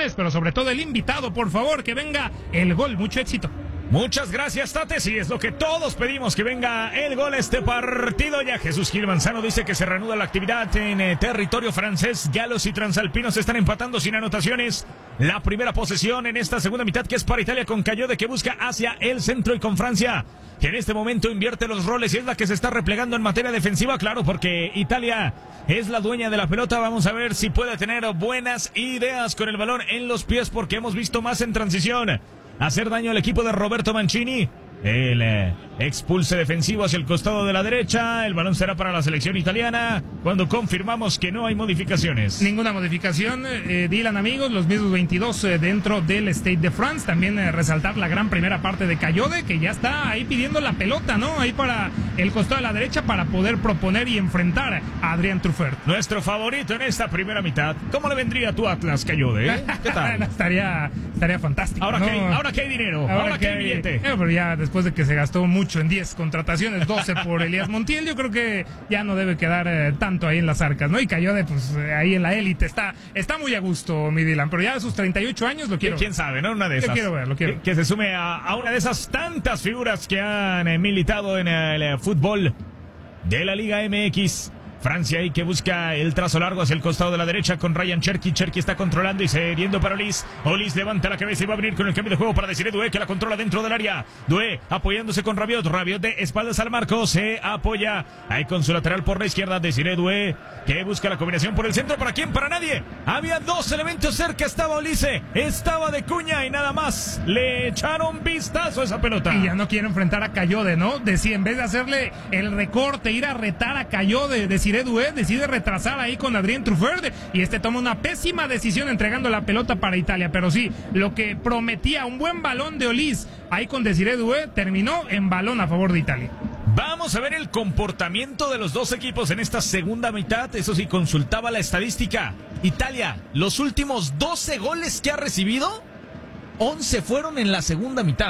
felicitaciones, pero sobre todo el invitado, por favor, que venga el gol. Mucho éxito. Muchas gracias, Tate. Sí, es lo que todos pedimos, que venga el gol a este partido. Ya Jesús Gil Manzano dice que se reanuda la actividad en territorio francés. Galos y transalpinos están empatando sin anotaciones. La primera posesión en esta segunda mitad, que es para Italia, con Cayode, que busca hacia el centro, y con Francia, que en este momento invierte los roles y es la que se está replegando en materia defensiva. Claro, porque Italia es la dueña de la pelota. Vamos a ver si puede tener buenas ideas con el balón en los pies, porque hemos visto más en transición hacer daño al equipo de Roberto Mancini. El expulse defensivo hacia el costado de la derecha. El balón será para la selección italiana cuando confirmamos que no hay modificaciones. Ninguna modificación, Dylan, amigos, los mismos 22 dentro del Stade de France. También resaltar la gran primera parte de Cayode, que ya está ahí pidiendo la pelota, ¿no? Ahí para el costado de la derecha para poder proponer y enfrentar a Adrien Truffert. Nuestro favorito en esta primera mitad. ¿Cómo le vendría a tu Atlas, Cayode? ¿Qué tal? estaría fantástico. Ahora, ¿no? ahora que hay dinero, ahora que hay billete. Pero ya después de que se gastó mucho en 10 contrataciones, 12 por Elías Montiel, yo creo que ya no debe quedar tanto ahí en las arcas, ¿no? Y Cayode, pues ahí en la élite está muy a gusto, mi Dylan, pero ya a sus 38 años lo quiero. ¿Quién sabe, no? Una de esas. Lo quiero. Que se sume a una de esas tantas figuras que han militado en el fútbol de la Liga MX. Francia ahí que busca el trazo largo hacia el costado de la derecha con Ryan Cherki. Cherki está controlando y cediendo para Olis. Olis levanta la cabeza y va a abrir con el cambio de juego para Desiré Doué, que la controla dentro del área. Doué apoyándose con Rabiot. Rabiot de espaldas al marco. Se apoya ahí con su lateral por la izquierda. Desiré Doué, que busca la combinación por el centro. ¿Para quién? Para nadie. Había dos elementos cerca. Estaba Olise, estaba de Cuña y nada más. Le echaron vistazo a esa pelota. Y ya no quiere enfrentar a Cayode, ¿no? En vez de hacerle el recorte, ir a retar a Cayode, Desiré Doué decide retrasar ahí con Adrien Truffert, y toma una pésima decisión entregando la pelota para Italia. Pero sí, lo que prometía un buen balón de Olis ahí con Desiré Doué terminó en balón a favor de Italia. Vamos a ver el comportamiento de los dos equipos en esta segunda mitad. Eso sí, consultaba la estadística. Italia, los últimos 12 goles que ha recibido, 11 fueron en la segunda mitad,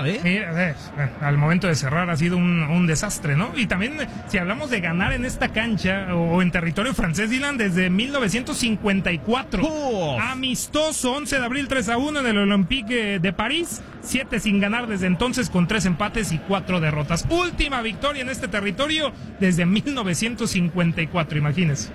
al momento de cerrar ha sido un desastre, ¿no? Y también, si hablamos de ganar en esta cancha o en territorio francés, Dylan, desde 1954. Amistoso, 11 de abril 3-1 en el Olympique de París. 7 sin ganar desde entonces, con 3 empates y 4 derrotas. Última victoria en este territorio desde 1954, imagínense.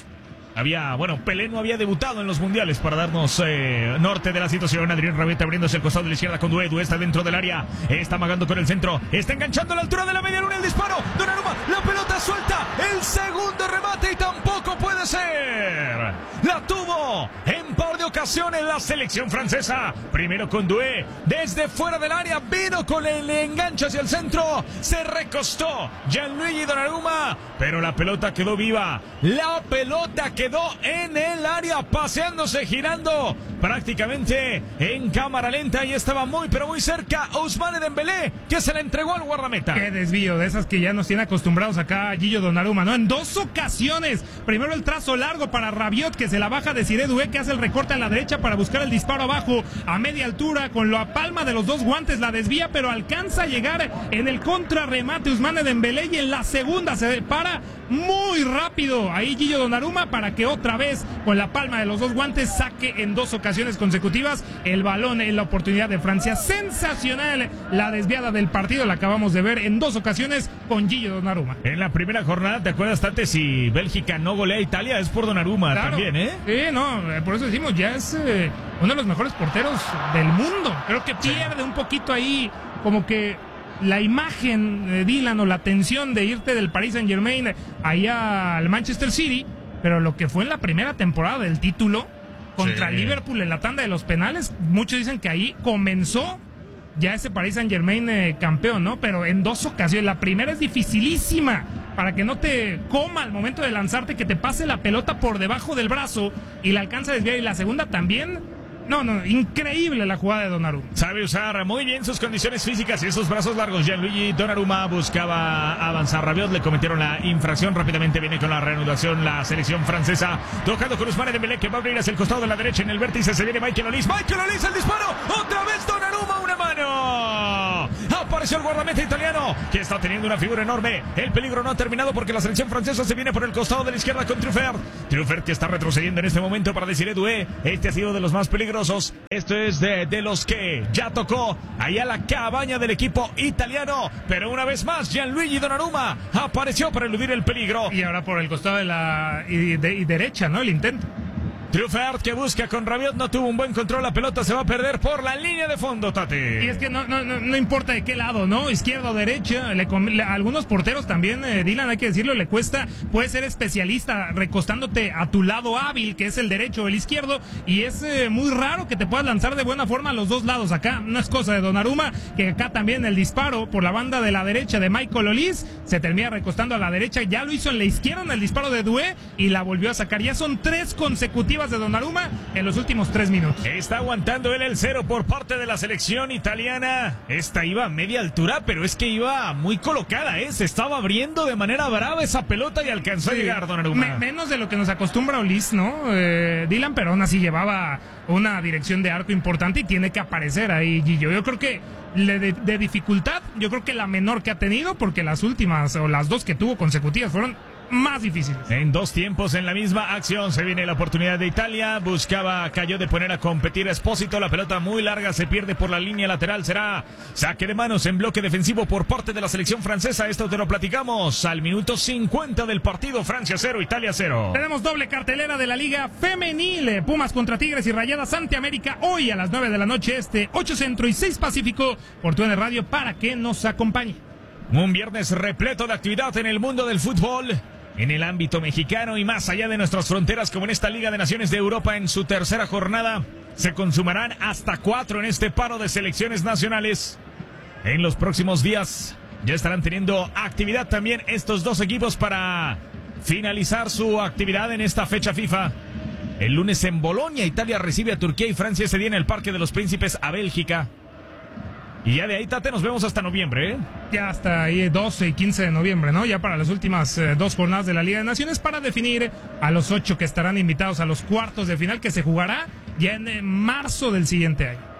Pelé no había debutado en los mundiales para darnos norte de la situación. Adrien Rabiot abriéndose el costado de la izquierda con Doué. Doué está dentro del área, está amagando con el centro, está enganchando a la altura de la media luna el disparo. Donnarumma, la pelota suelta, el segundo remate y tampoco puede ser. La tuvo en par de ocasiones la selección francesa. Primero con Doué, desde fuera del área, vino con el enganche hacia el centro, se recostó Gianluigi Donnarumma, pero la pelota quedó viva. La pelota quedó en el área, paseándose, girando prácticamente en cámara lenta, y estaba muy pero muy cerca Ousmane Dembélé, que se la entregó al guardameta. Qué desvío, de esas que ya nos tiene acostumbrados acá Gillo Donnarumma, ¿no? En 2 ocasiones. Primero el trazo largo para Rabiot, que se la baja de Desiré Doué, que hace el recorte a la derecha para buscar el disparo abajo a media altura, con la palma de los dos guantes la desvía, pero alcanza a llegar en el contrarremate Ousmane Dembélé, y en la segunda se para muy rápido ahí Gillo Donnarumma para que otra vez con la palma de los dos guantes saque en 2 ocasiones consecutivas el balón en la oportunidad de Francia. Sensacional la desviada del partido, la acabamos de ver en 2 ocasiones con Gillo Donnarumma. En la primera jornada, ¿te acuerdas, Tate? Si Bélgica no golea a Italia es por Donnarumma, claro, también, Sí, no, por eso decimos, ya es uno de los mejores porteros del mundo. Creo que pierde un poquito ahí como que la imagen de Dylan, o la tensión de irte del Paris Saint-Germain allá al Manchester City, pero lo que fue en la primera temporada del título contra Liverpool en la tanda de los penales, muchos dicen que ahí comenzó ya ese Paris Saint-Germain campeón, ¿no? Pero en 2 ocasiones. La primera es dificilísima para que no te coma al momento de lanzarte, que te pase la pelota por debajo del brazo y la alcanza a desviar, y la segunda también. No, increíble la jugada de Donnarumma. Sabe usar muy bien sus condiciones físicas y esos brazos largos. Gianluigi Donnarumma buscaba avanzar. Rabiot, le cometieron la infracción. Rápidamente viene con la reanudación la selección francesa. Tocando con Ousmane Dembélé, que va a abrir hacia el costado de la derecha en el vértice. Se viene Michael Olise. Michael Olise, el disparo. Otra vez Donnarumma, una mano. Apareció apareció el guardameta italiano, que está teniendo una figura enorme. El peligro no ha terminado porque la selección francesa se viene por el costado de la izquierda con Truffert. Truffert que está retrocediendo en este momento para Desiré Doué. Este ha sido de los más peligrosos. Esto es de los que ya tocó allá la cabaña del equipo italiano. Pero una vez más, Gianluigi Donnarumma apareció para eludir el peligro. Y ahora por el costado de la derecha, ¿no? El intento. Truffert que busca con Rabiot, no tuvo un buen control, la pelota se va a perder por la línea de fondo, Tati. Y es que no importa de qué lado, ¿no? Izquierda o derecha, a algunos porteros también, Dylan, hay que decirlo, le cuesta, puede ser especialista recostándote a tu lado hábil, que es el derecho o el izquierdo, y es muy raro que te puedas lanzar de buena forma a los dos lados. Acá no es cosa de Donnarumma, que acá también el disparo por la banda de la derecha de Michael Olise se termina recostando a la derecha, ya lo hizo en la izquierda en el disparo de Doué y la volvió a sacar. Ya son 3 consecutivas de Donnarumma en los últimos 3 minutos. Está aguantando él el 0 por parte de la selección italiana. Esta iba a media altura, pero es que iba muy colocada, se estaba abriendo de manera brava esa pelota y alcanzó a llegar Donnarumma. Menos de lo que nos acostumbra Olise, ¿no? Dylan, pero aún así llevaba una dirección de arco importante y tiene que aparecer ahí, Gillo. Yo creo que de dificultad, yo creo que la menor que ha tenido, porque las últimas o las 2 que tuvo consecutivas fueron más difíciles. En 2 tiempos en la misma acción se viene la oportunidad de Italia. Cayó de poner a competir a Espósito. La pelota muy larga se pierde por la línea lateral. Será saque de manos en bloque defensivo por parte de la selección francesa. Esto te lo platicamos al minuto 50 del partido. Francia 0, Italia 0. Tenemos doble cartelera de la Liga Femenil. Pumas contra Tigres y Rayadas ante América hoy a las 9 de la noche 8 Centro y 6 Pacífico por TUDN Radio para que nos acompañe. Un viernes repleto de actividad en el mundo del fútbol, en el ámbito mexicano y más allá de nuestras fronteras, como en esta Liga de Naciones de Europa en su tercera jornada. Se consumarán hasta 4 en este paro de selecciones nacionales. En los próximos días ya estarán teniendo actividad también estos 2 equipos para finalizar su actividad en esta fecha FIFA. El lunes en Bolonia, Italia recibe a Turquía y Francia ese día en el Parque de los Príncipes a Bélgica. Y ya de ahí, Tate, nos vemos hasta noviembre, Ya hasta ahí 12 y 15 de noviembre, ¿no? Ya para las últimas 2 jornadas de la Liga de Naciones para definir a los 8 que estarán invitados a los cuartos de final que se jugará ya en marzo del siguiente año.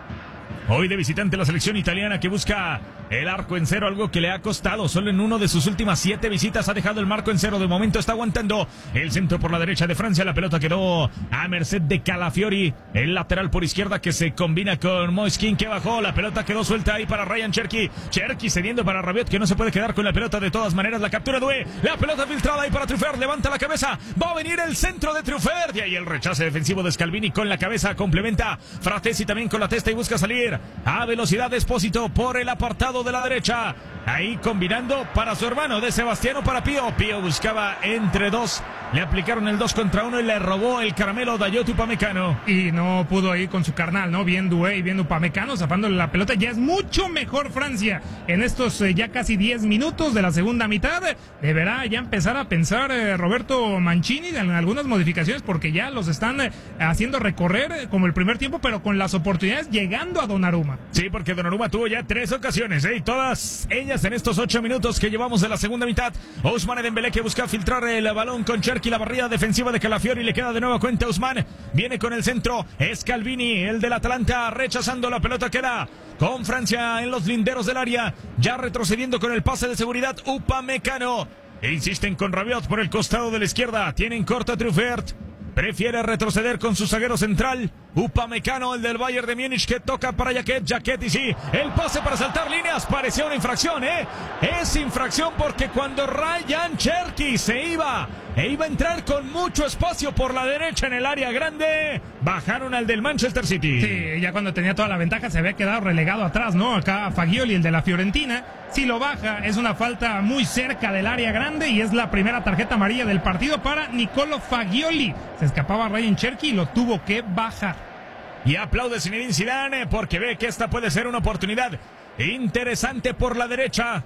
Hoy de visitante la selección italiana que busca el arco en cero, algo que le ha costado. Solo en uno de sus últimas 7 visitas ha dejado el marco en cero. De momento está aguantando el centro por la derecha de Francia. La pelota quedó a merced de Calafiori. El lateral por izquierda que se combina con Moiskin que bajó. La pelota quedó suelta ahí para Ryan Cherki. Cherki cediendo para Rabiot que no se puede quedar con la pelota de todas maneras. La captura Doué. La pelota filtrada ahí para Truffert. Levanta la cabeza. Va a venir el centro de Truffert. Y ahí el rechace defensivo de Scalvini con la cabeza. Complementa Fratesi también con la testa y busca salir a velocidad de Espósito por el apartado de la derecha. Ahí combinando para su hermano de Sebastiano para Pío. Pío buscaba entre 2. Le aplicaron el 2 contra 1 y le robó el caramelo Dayot Upamecano. Y no pudo ir con su carnal, ¿no? Bien Doué y bien Upamecano zafándole la pelota. Ya es mucho mejor Francia en estos ya casi 10 minutos de la segunda mitad. Deberá ya empezar a pensar Roberto Mancini en algunas modificaciones porque ya los están haciendo recorrer como el primer tiempo, pero con las oportunidades llegando a Donnarumma. Sí, porque Donnarumma tuvo ya 3 ocasiones, y todas ellas en estos 8 minutos que llevamos de la segunda mitad. Ousmane Dembélé que busca filtrar el balón con Cherki, la barrida defensiva de Calafiori, le queda de nuevo cuenta Ousmane, viene con el centro, es Scalvini, el del Atalanta, rechazando la pelota, queda con Francia en los linderos del área, ya retrocediendo con el pase de seguridad Upamecano, e insisten con Rabiot por el costado de la izquierda, tienen corta Truffert, prefiere retroceder con su zaguero central, Upamecano, el del Bayern de Múnich, que toca para Jaquet, y sí, el pase para saltar líneas, parecía una infracción, es infracción porque cuando Ryan Cherki se iba a entrar con mucho espacio por la derecha en el área grande, bajaron al del Manchester City. Sí, ya cuando tenía toda la ventaja se había quedado relegado atrás, ¿no? Acá Fagioli, el de la Fiorentina, si lo baja, es una falta muy cerca del área grande y es la primera tarjeta amarilla del partido para Nicolo Fagioli. Se escapaba Ryan Cherki y lo tuvo que bajar. Y aplaude Zinedine Zidane porque ve que esta puede ser una oportunidad interesante por la derecha.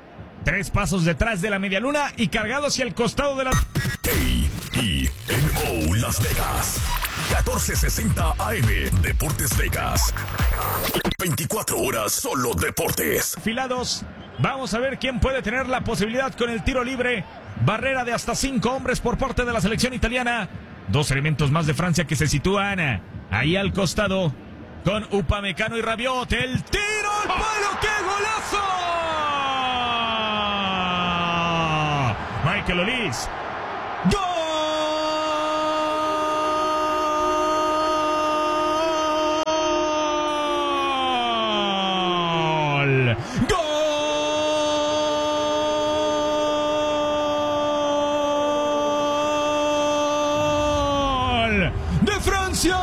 3 pasos detrás de la medialuna y cargado hacia el costado de la... KENO Las Vegas 1460 AM Deportes Vegas. 24 horas solo deportes. Filados, vamos a ver quién puede tener la posibilidad con el tiro libre. Barrera de hasta 5 hombres por parte de la selección italiana. 2 elementos más de Francia que se sitúan ahí al costado. con Upamecano y Rabiot. El tiro al palo, ¡qué golazo! Michael Olise. ¡Gol! ¡Gol! ¡De Francia!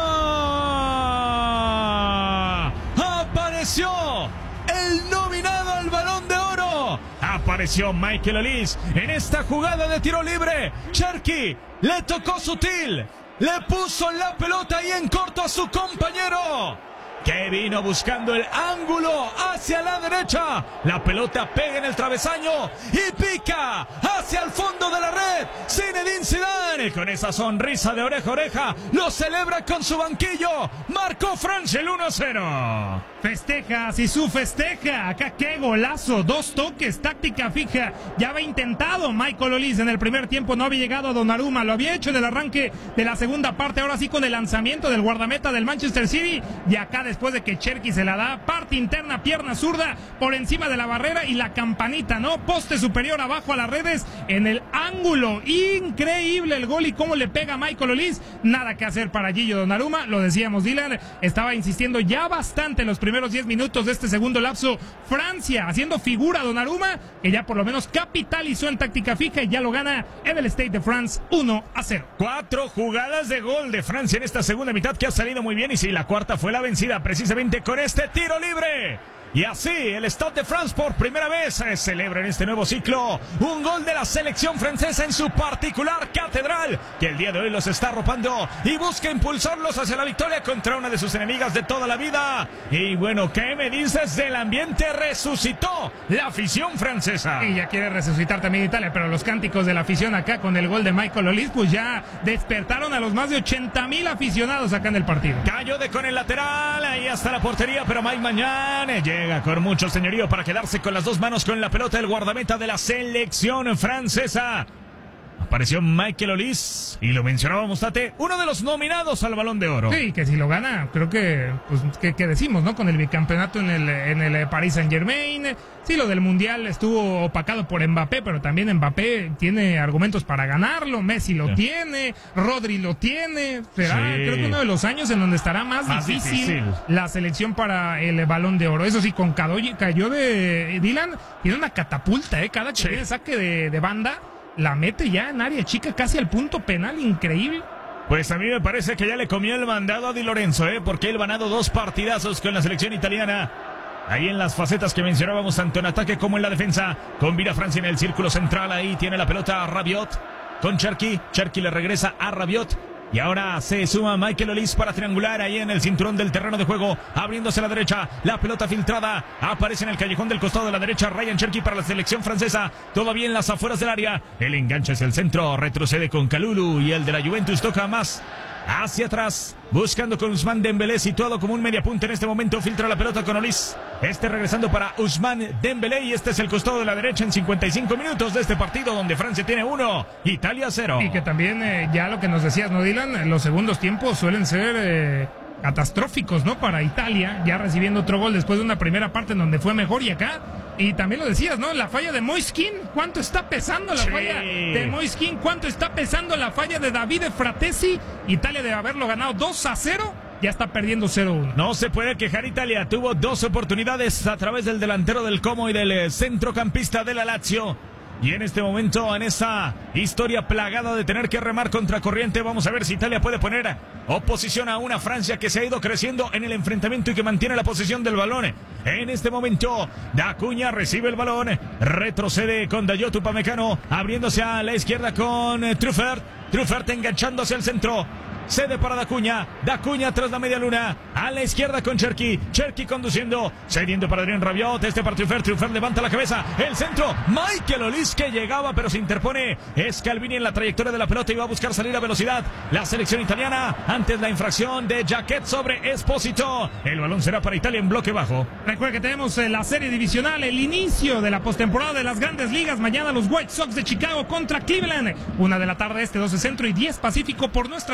Apareció el nominado al Balón de Oro. Apareció Michael Olise en esta jugada de tiro libre. Cherki le tocó sutil, le puso la pelota ahí en corto a su compañero, que vino buscando el ángulo hacia la derecha. La pelota pega en el travesaño y pica hacia el fondo de la red. Zinedine Zidane, con esa sonrisa de oreja a oreja, lo celebra con su banquillo. Marcó Francia el 1-0. Festeja, Zizou festeja. Acá qué golazo. 2 toques, táctica fija. Ya había intentado Michael Olise en el primer tiempo. No había llegado a Donnarumma. Lo había hecho en el arranque de la segunda parte. Ahora sí con el lanzamiento del guardameta del Manchester City. Y acá después de que Cherki se la da, parte interna, pierna zurda por encima de la barrera y la campanita, ¿no? Poste superior abajo a las redes en el ángulo. Increíble el gol y cómo le pega a Michael Olise. Nada que hacer para Gillo Donnarumma. Lo decíamos, Dylan estaba insistiendo ya bastante en los primeros 10 minutos de este segundo lapso. Francia haciendo figura a Donnarumma, que ya por lo menos capitalizó en táctica fija y ya lo gana en el Stade de France 1-0. 4 jugadas de gol de Francia en esta segunda mitad que ha salido muy bien. Y sí, la cuarta fue la vencida precisamente con este tiro libre. Y así el Stade de France por primera vez celebra en este nuevo ciclo un gol de la selección francesa en su particular catedral, que el día de hoy los está arropando y busca impulsarlos hacia la victoria contra una de sus enemigas de toda la vida. Y bueno, ¿qué me dices del ambiente? Resucitó la afición francesa. Y ya quiere resucitar también Italia, pero los cánticos de la afición acá con el gol de Michael Olise pues ya despertaron a los más de 80,000 aficionados acá en el partido. Cayó de con el lateral, ahí hasta la portería, pero Mike Maignan llega con mucho señorío para quedarse con las 2 manos con la pelota el guardameta de la selección francesa. Apareció Michael Olise y lo mencionábamos, Tate, uno de los nominados al Balón de Oro. Sí, que si lo gana, creo que, pues, ¿qué decimos, no? Con el bicampeonato en el Paris Saint-Germain. Sí, lo del Mundial estuvo opacado por Mbappé, pero también Mbappé tiene argumentos para ganarlo. Messi lo tiene, Rodri lo tiene. Será, creo que uno de los años en donde estará más difícil la selección para el Balón de Oro. Eso sí, con cayó de Dylan, tiene una catapulta, cada que tiene saque de banda, la mete ya en área chica, casi al punto penal, increíble. Pues a mí me parece que ya le comió el mandado a Di Lorenzo, porque él ha ganado 2 partidazos con la selección italiana. Ahí en las facetas que mencionábamos, tanto en ataque como en la defensa. Combina Francia en el círculo central, ahí tiene la pelota Rabiot con Cherki. Cherki le regresa a Rabiot. Y ahora se suma Michael Olise para triangular ahí en el cinturón del terreno de juego, abriéndose a la derecha, la pelota filtrada, aparece en el callejón del costado de la derecha, Ryan Cherki para la selección francesa, todavía en las afueras del área, el enganche es el centro, retrocede con Kalulu y el de la Juventus toca más hacia atrás, buscando con Ousmane Dembélé, situado como un mediapunta en este momento, filtra la pelota con Olise, regresando para Ousmane Dembélé, y este es el costado de la derecha en 55 minutos de este partido, donde Francia tiene 1, Italia 0. Y que también, ya lo que nos decías, ¿no, Dylan? Los segundos tiempos suelen ser catastróficos, ¿no? Para Italia, ya recibiendo otro gol después de una primera parte en donde fue mejor, y acá, y también lo decías, ¿no? La falla de Moiskin, ¿cuánto está pesando la falla de Moiskin? ¿Cuánto está pesando la falla de Davide Fratesi? Italia debe haberlo ganado 2-0, ya está perdiendo 0-1. No se puede quejar Italia, tuvo 2 oportunidades a través del delantero del Como y del centrocampista de la Lazio. Y en este momento, en esa historia plagada de tener que remar contra corriente, vamos a ver si Italia puede poner oposición a una Francia que se ha ido creciendo en el enfrentamiento y que mantiene la posesión del balón. En este momento, Dacuña recibe el balón, retrocede con Dayot Upamecano, abriéndose a la izquierda con Truffert. Truffert enganchándose al centro. Cede para Dacuña, Dacuña tras la media luna, a la izquierda con Cherki, Cherki conduciendo, cediendo para Adrien Rabiot, para Truffert, Truffert levanta la cabeza, el centro, Michael Olise que llegaba pero se interpone, es Calvini en la trayectoria de la pelota y va a buscar salir a velocidad, la selección italiana, antes la infracción de Jacquet sobre Esposito, el balón será para Italia en bloque bajo. Recuerda que tenemos la serie divisional, el inicio de la postemporada de las grandes ligas, mañana los White Sox de Chicago contra Cleveland, 1 de la tarde 12 centro y 10 pacífico por nuestra señal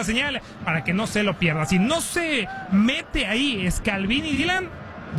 para que no se lo pierda. Si no se mete ahí Scalvini, Dylan,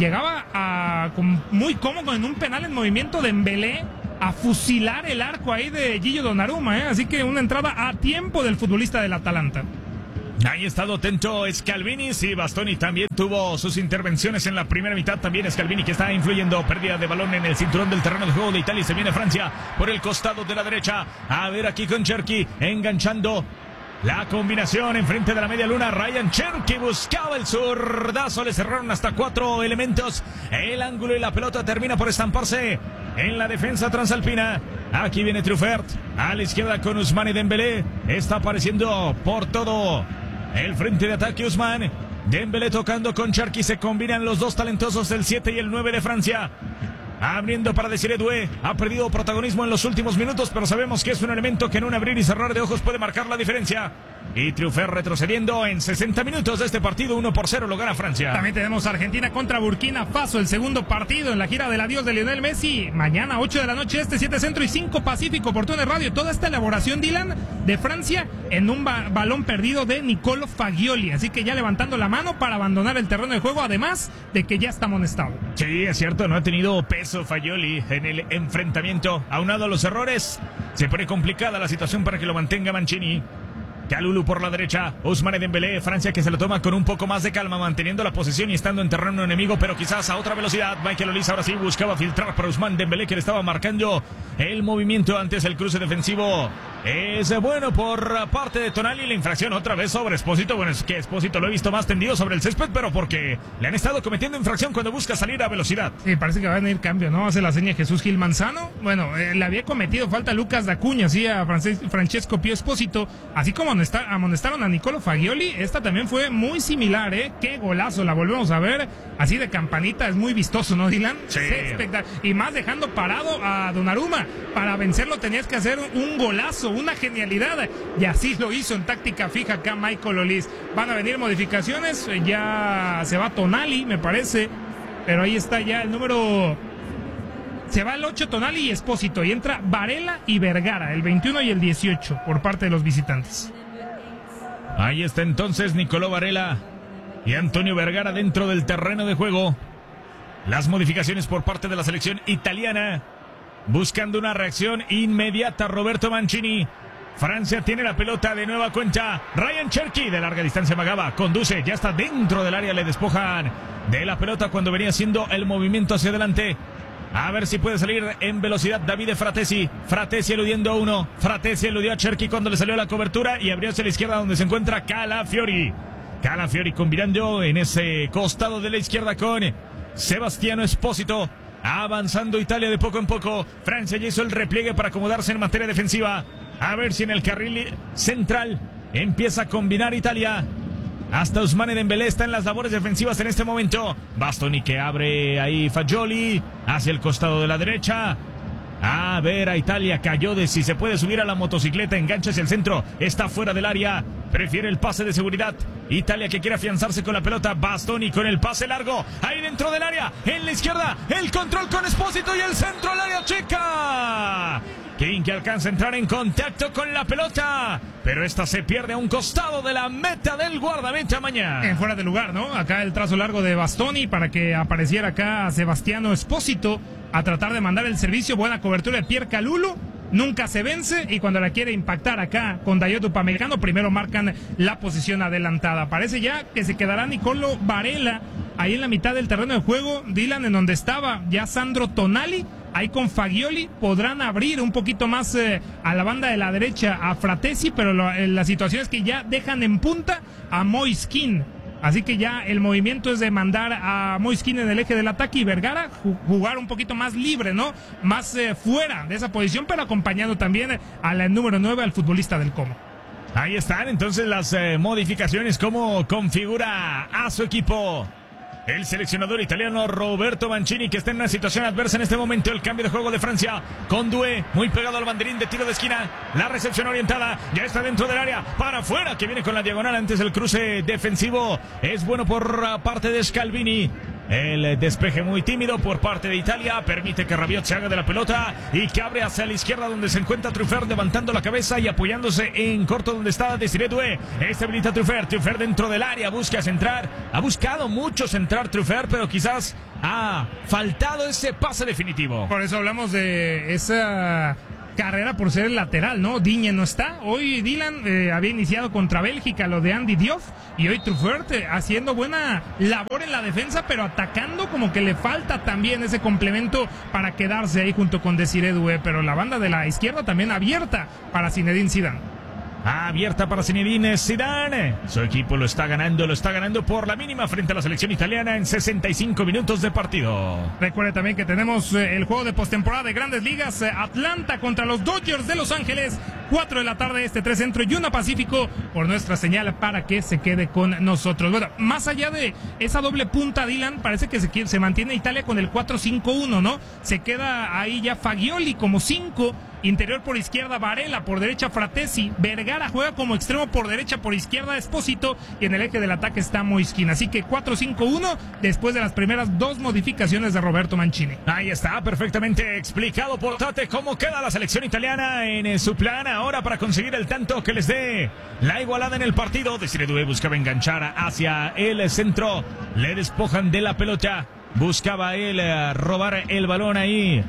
llegaba muy cómodo en un penal en movimiento de Dembélé a fusilar el arco ahí de Gillo Donnarumma, así que una entrada a tiempo del futbolista del Atalanta. Ahí ha estado atento Scalvini, sí, Bastoni también tuvo sus intervenciones en la primera mitad, también Scalvini que está influyendo, pérdida de balón en el cinturón del terreno de juego de Italia y se viene Francia por el costado de la derecha, a ver aquí con Cherki, enganchando la combinación enfrente de la media luna, Ryan Cherki buscaba el zurdazo, le cerraron hasta 4 elementos, el ángulo y la pelota termina por estamparse en la defensa transalpina. Aquí viene Truffert, a la izquierda con Ousmane Dembélé, está apareciendo por todo el frente de ataque Ousmane Dembélé tocando con Cherki, se combinan los dos talentosos, el 7 y el 9 de Francia. Abriendo para Desiré Doué, ha perdido protagonismo en los últimos minutos, pero sabemos que es un elemento que en un abrir y cerrar de ojos puede marcar la diferencia. Y Truffert retrocediendo en 60 minutos de este partido, 1-0 lo gana Francia. También tenemos Argentina contra Burkina Faso, el segundo partido en la gira del adiós de Lionel Messi. Mañana 8 de la noche 7 Centro y 5 Pacífico por TUNE Radio. Toda esta elaboración, Dylan, de Francia en un balón perdido de Nicolo Fagioli. Así que ya levantando la mano para abandonar el terreno de juego, además de que ya está amonestado. Sí, es cierto, no ha tenido peso Fagioli en el enfrentamiento. Aunado a los errores, se pone complicada la situación para que lo mantenga Mancini. Kalulu por la derecha, Ousmane Dembélé, Francia que se lo toma con un poco más de calma, manteniendo la posesión y estando en terreno enemigo, pero quizás a otra velocidad. Michael Olise ahora sí buscaba filtrar para Ousmane Dembélé, que le estaba marcando el movimiento antes el cruce defensivo. Es bueno por parte de Tonali, la infracción otra vez sobre Espósito. Bueno, es que Espósito lo he visto más tendido sobre el césped, pero porque le han estado cometiendo infracción cuando busca salir a velocidad. Sí, parece que van a ir cambio, ¿no? Hace la seña Jesús Gil Manzano. Bueno, le había cometido falta a Lucas Dacuña, sí, a Francesco Pio Espósito, así como amonestaron a Nicolo Fagioli. Esta también fue muy similar, qué golazo, la volvemos a ver así de campanita, es muy vistoso, ¿no, Dylan? Sí. Y más dejando parado a Donnarumma. Para vencerlo tenías que hacer un golazo, una genialidad, y así lo hizo en táctica fija acá Michael Olise. Van a venir modificaciones, ya se va Tonali, me parece, pero ahí está ya el número. Se va el 8 Tonali y Espósito, y entra Varela y Vergara, el 21 y el 18 por parte de los visitantes. Ahí está entonces Nicolò Varela y Antonio Vergara dentro del terreno de juego. Las modificaciones por parte de la selección italiana, buscando una reacción inmediata. Roberto Mancini. Francia tiene la pelota de nueva cuenta. Ryan Cherki de larga distancia magaba, conduce, ya está dentro del área, le despojan de la pelota cuando venía haciendo el movimiento hacia adelante. A ver si puede salir en velocidad Davide Fratesi. Fratesi eludiendo a uno. Fratesi eludió a Cherki cuando le salió la cobertura y abrió hacia la izquierda donde se encuentra Calafiori. Calafiori combinando en ese costado de la izquierda con Sebastiano Espósito. Avanzando Italia de poco en poco. Francia ya hizo el repliegue para acomodarse en materia defensiva. A ver si en el carril central empieza a combinar Italia. Hasta Ousmane Dembélé está en las labores defensivas en este momento. Bastoni que abre ahí Fagioli hacia el costado de la derecha. A ver a Italia, cayó de si se puede subir a la motocicleta, engancha hacia el centro, está fuera del área, prefiere el pase de seguridad. Italia que quiere afianzarse con la pelota, Bastoni con el pase largo, ahí dentro del área, en la izquierda, el control con Espósito y el centro al área chica. King que alcanza a entrar en contacto con la pelota, pero esta se pierde a un costado de la meta del guardameta Mañana. En fuera de lugar, ¿no? Acá el trazo largo de Bastoni para que apareciera acá Sebastiano Espósito a tratar de mandar el servicio. Buena cobertura de Pierre Kalulu. Nunca se vence y cuando la quiere impactar acá con Dayot Upamecano, primero marcan la posición adelantada. Parece ya que se quedará Nicolò Varela ahí en la mitad del terreno de juego, Dylan, en donde estaba ya Sandro Tonali. Ahí con Fagioli podrán abrir un poquito más a la banda de la derecha a Fratesi, pero la situación es que ya dejan en punta a Moise Kean. Así que ya el movimiento es de mandar a Moise Kean en el eje del ataque y Vergara jugar un poquito más libre, ¿no? Más fuera de esa posición, pero acompañando también a la número 9, al futbolista del Como. Ahí están entonces las modificaciones, cómo configura a su equipo el seleccionador italiano Roberto Mancini, que está en una situación adversa en este momento. El cambio de juego de Francia con Doué, muy pegado al banderín de tiro de esquina. La recepción orientada, ya está dentro del área, para afuera, que viene con la diagonal antes del cruce defensivo. Es bueno por parte de Scalvini. El despeje muy tímido por parte de Italia permite que Rabiot se haga de la pelota y que abre hacia la izquierda donde se encuentra Truffert levantando la cabeza y apoyándose en corto donde está Desiré Doué. Habilita Truffert dentro del área, busca centrar. Ha buscado mucho centrar Truffert, pero quizás ha faltado ese pase definitivo. Por eso hablamos de esa carrera por ser el lateral, ¿no? Digne no está. Hoy Dylan había iniciado contra Bélgica lo de Andy Diouf y hoy Truffert haciendo buena labor en la defensa, pero atacando como que le falta también ese complemento para quedarse ahí junto con Desiré Doué, pero la banda de la izquierda también abierta para Zinedine Zidane. Abierta para Zinedine Zidane. Su equipo lo está ganando por la mínima frente a la selección italiana en 65 minutos de partido. Recuerde también que tenemos el juego de postemporada de Grandes Ligas, Atlanta contra los Dodgers de Los Ángeles, 4 de la tarde 3 Centro y 1 Pacífico, por nuestra señal para que se quede con nosotros. Bueno, más allá de esa doble punta, Dylan, parece que se mantiene Italia con el 4-5-1, ¿no? Se queda ahí ya Fagioli como 5, interior por izquierda Varela, por derecha Fratesi, Vergara juega como extremo por derecha, por izquierda Espósito, y en el eje del ataque está Moiskin. Así que 4-5-1 después de las primeras 2 modificaciones de Roberto Mancini. Ahí está, perfectamente explicado por Tate cómo queda la selección italiana en su plan ahora para conseguir el tanto que les dé la igualada en el partido. Desiré Doué buscaba enganchar hacia el centro, le despojan de la pelota, buscaba él robar el balón ahí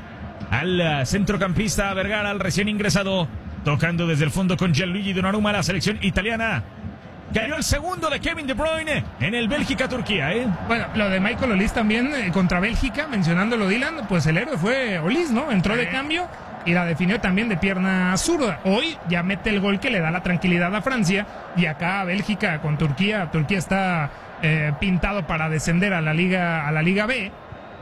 al centrocampista Vergara, al recién ingresado, tocando desde el fondo con Gianluigi Donnarumma, la selección italiana. Cayó el segundo de Kevin De Bruyne en el Bélgica-Turquía, Bueno, lo de Michael Olise también contra Bélgica, mencionándolo Dylan, pues el héroe fue Olise, ¿no? Entró de cambio y la definió también de pierna zurda. Hoy ya mete el gol que le da la tranquilidad a Francia, y acá Bélgica con Turquía. Turquía está pintado para descender a la Liga B.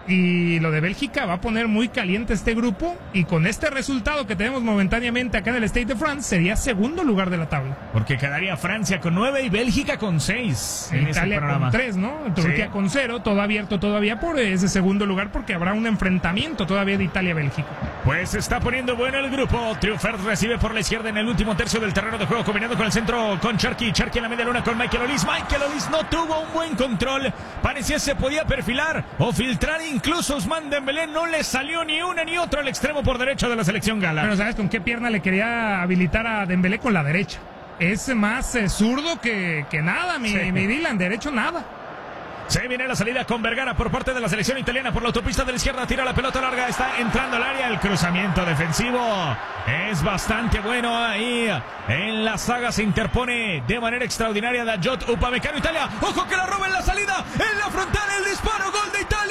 Y lo de Bélgica va a poner muy caliente este grupo, y con este resultado que tenemos momentáneamente acá en el Stade de France sería segundo lugar de la tabla. Porque quedaría Francia con 9 y Bélgica con 6. Italia con 3, ¿no? Turquía con 0, todo abierto todavía por ese segundo lugar, porque habrá un enfrentamiento todavía de Italia-Bélgica. Pues se está poniendo bueno el grupo. Truffert recibe por la izquierda en el último tercio del terreno de juego, combinando con el centro con Cherki en la media luna con Michael Olise. Michael Olise no tuvo un buen control, parecía se podía perfilar o filtrar. Incluso Ousmane Dembélé, no le salió ni una ni otra al extremo por derecho de la selección gala. Pero ¿sabes con qué pierna le quería habilitar a Dembélé? Con la derecha. Es más zurdo que nada, mi Dylan, derecho nada. Se viene la salida con Vergara por parte de la selección italiana por la autopista de la izquierda, tira la pelota larga, está entrando al área, el cruzamiento defensivo es bastante bueno ahí, en la saga se interpone de manera extraordinaria Dayot Upamecano, Italia, ojo que la roba en la salida, en la frontal el disparo, gol de Italia.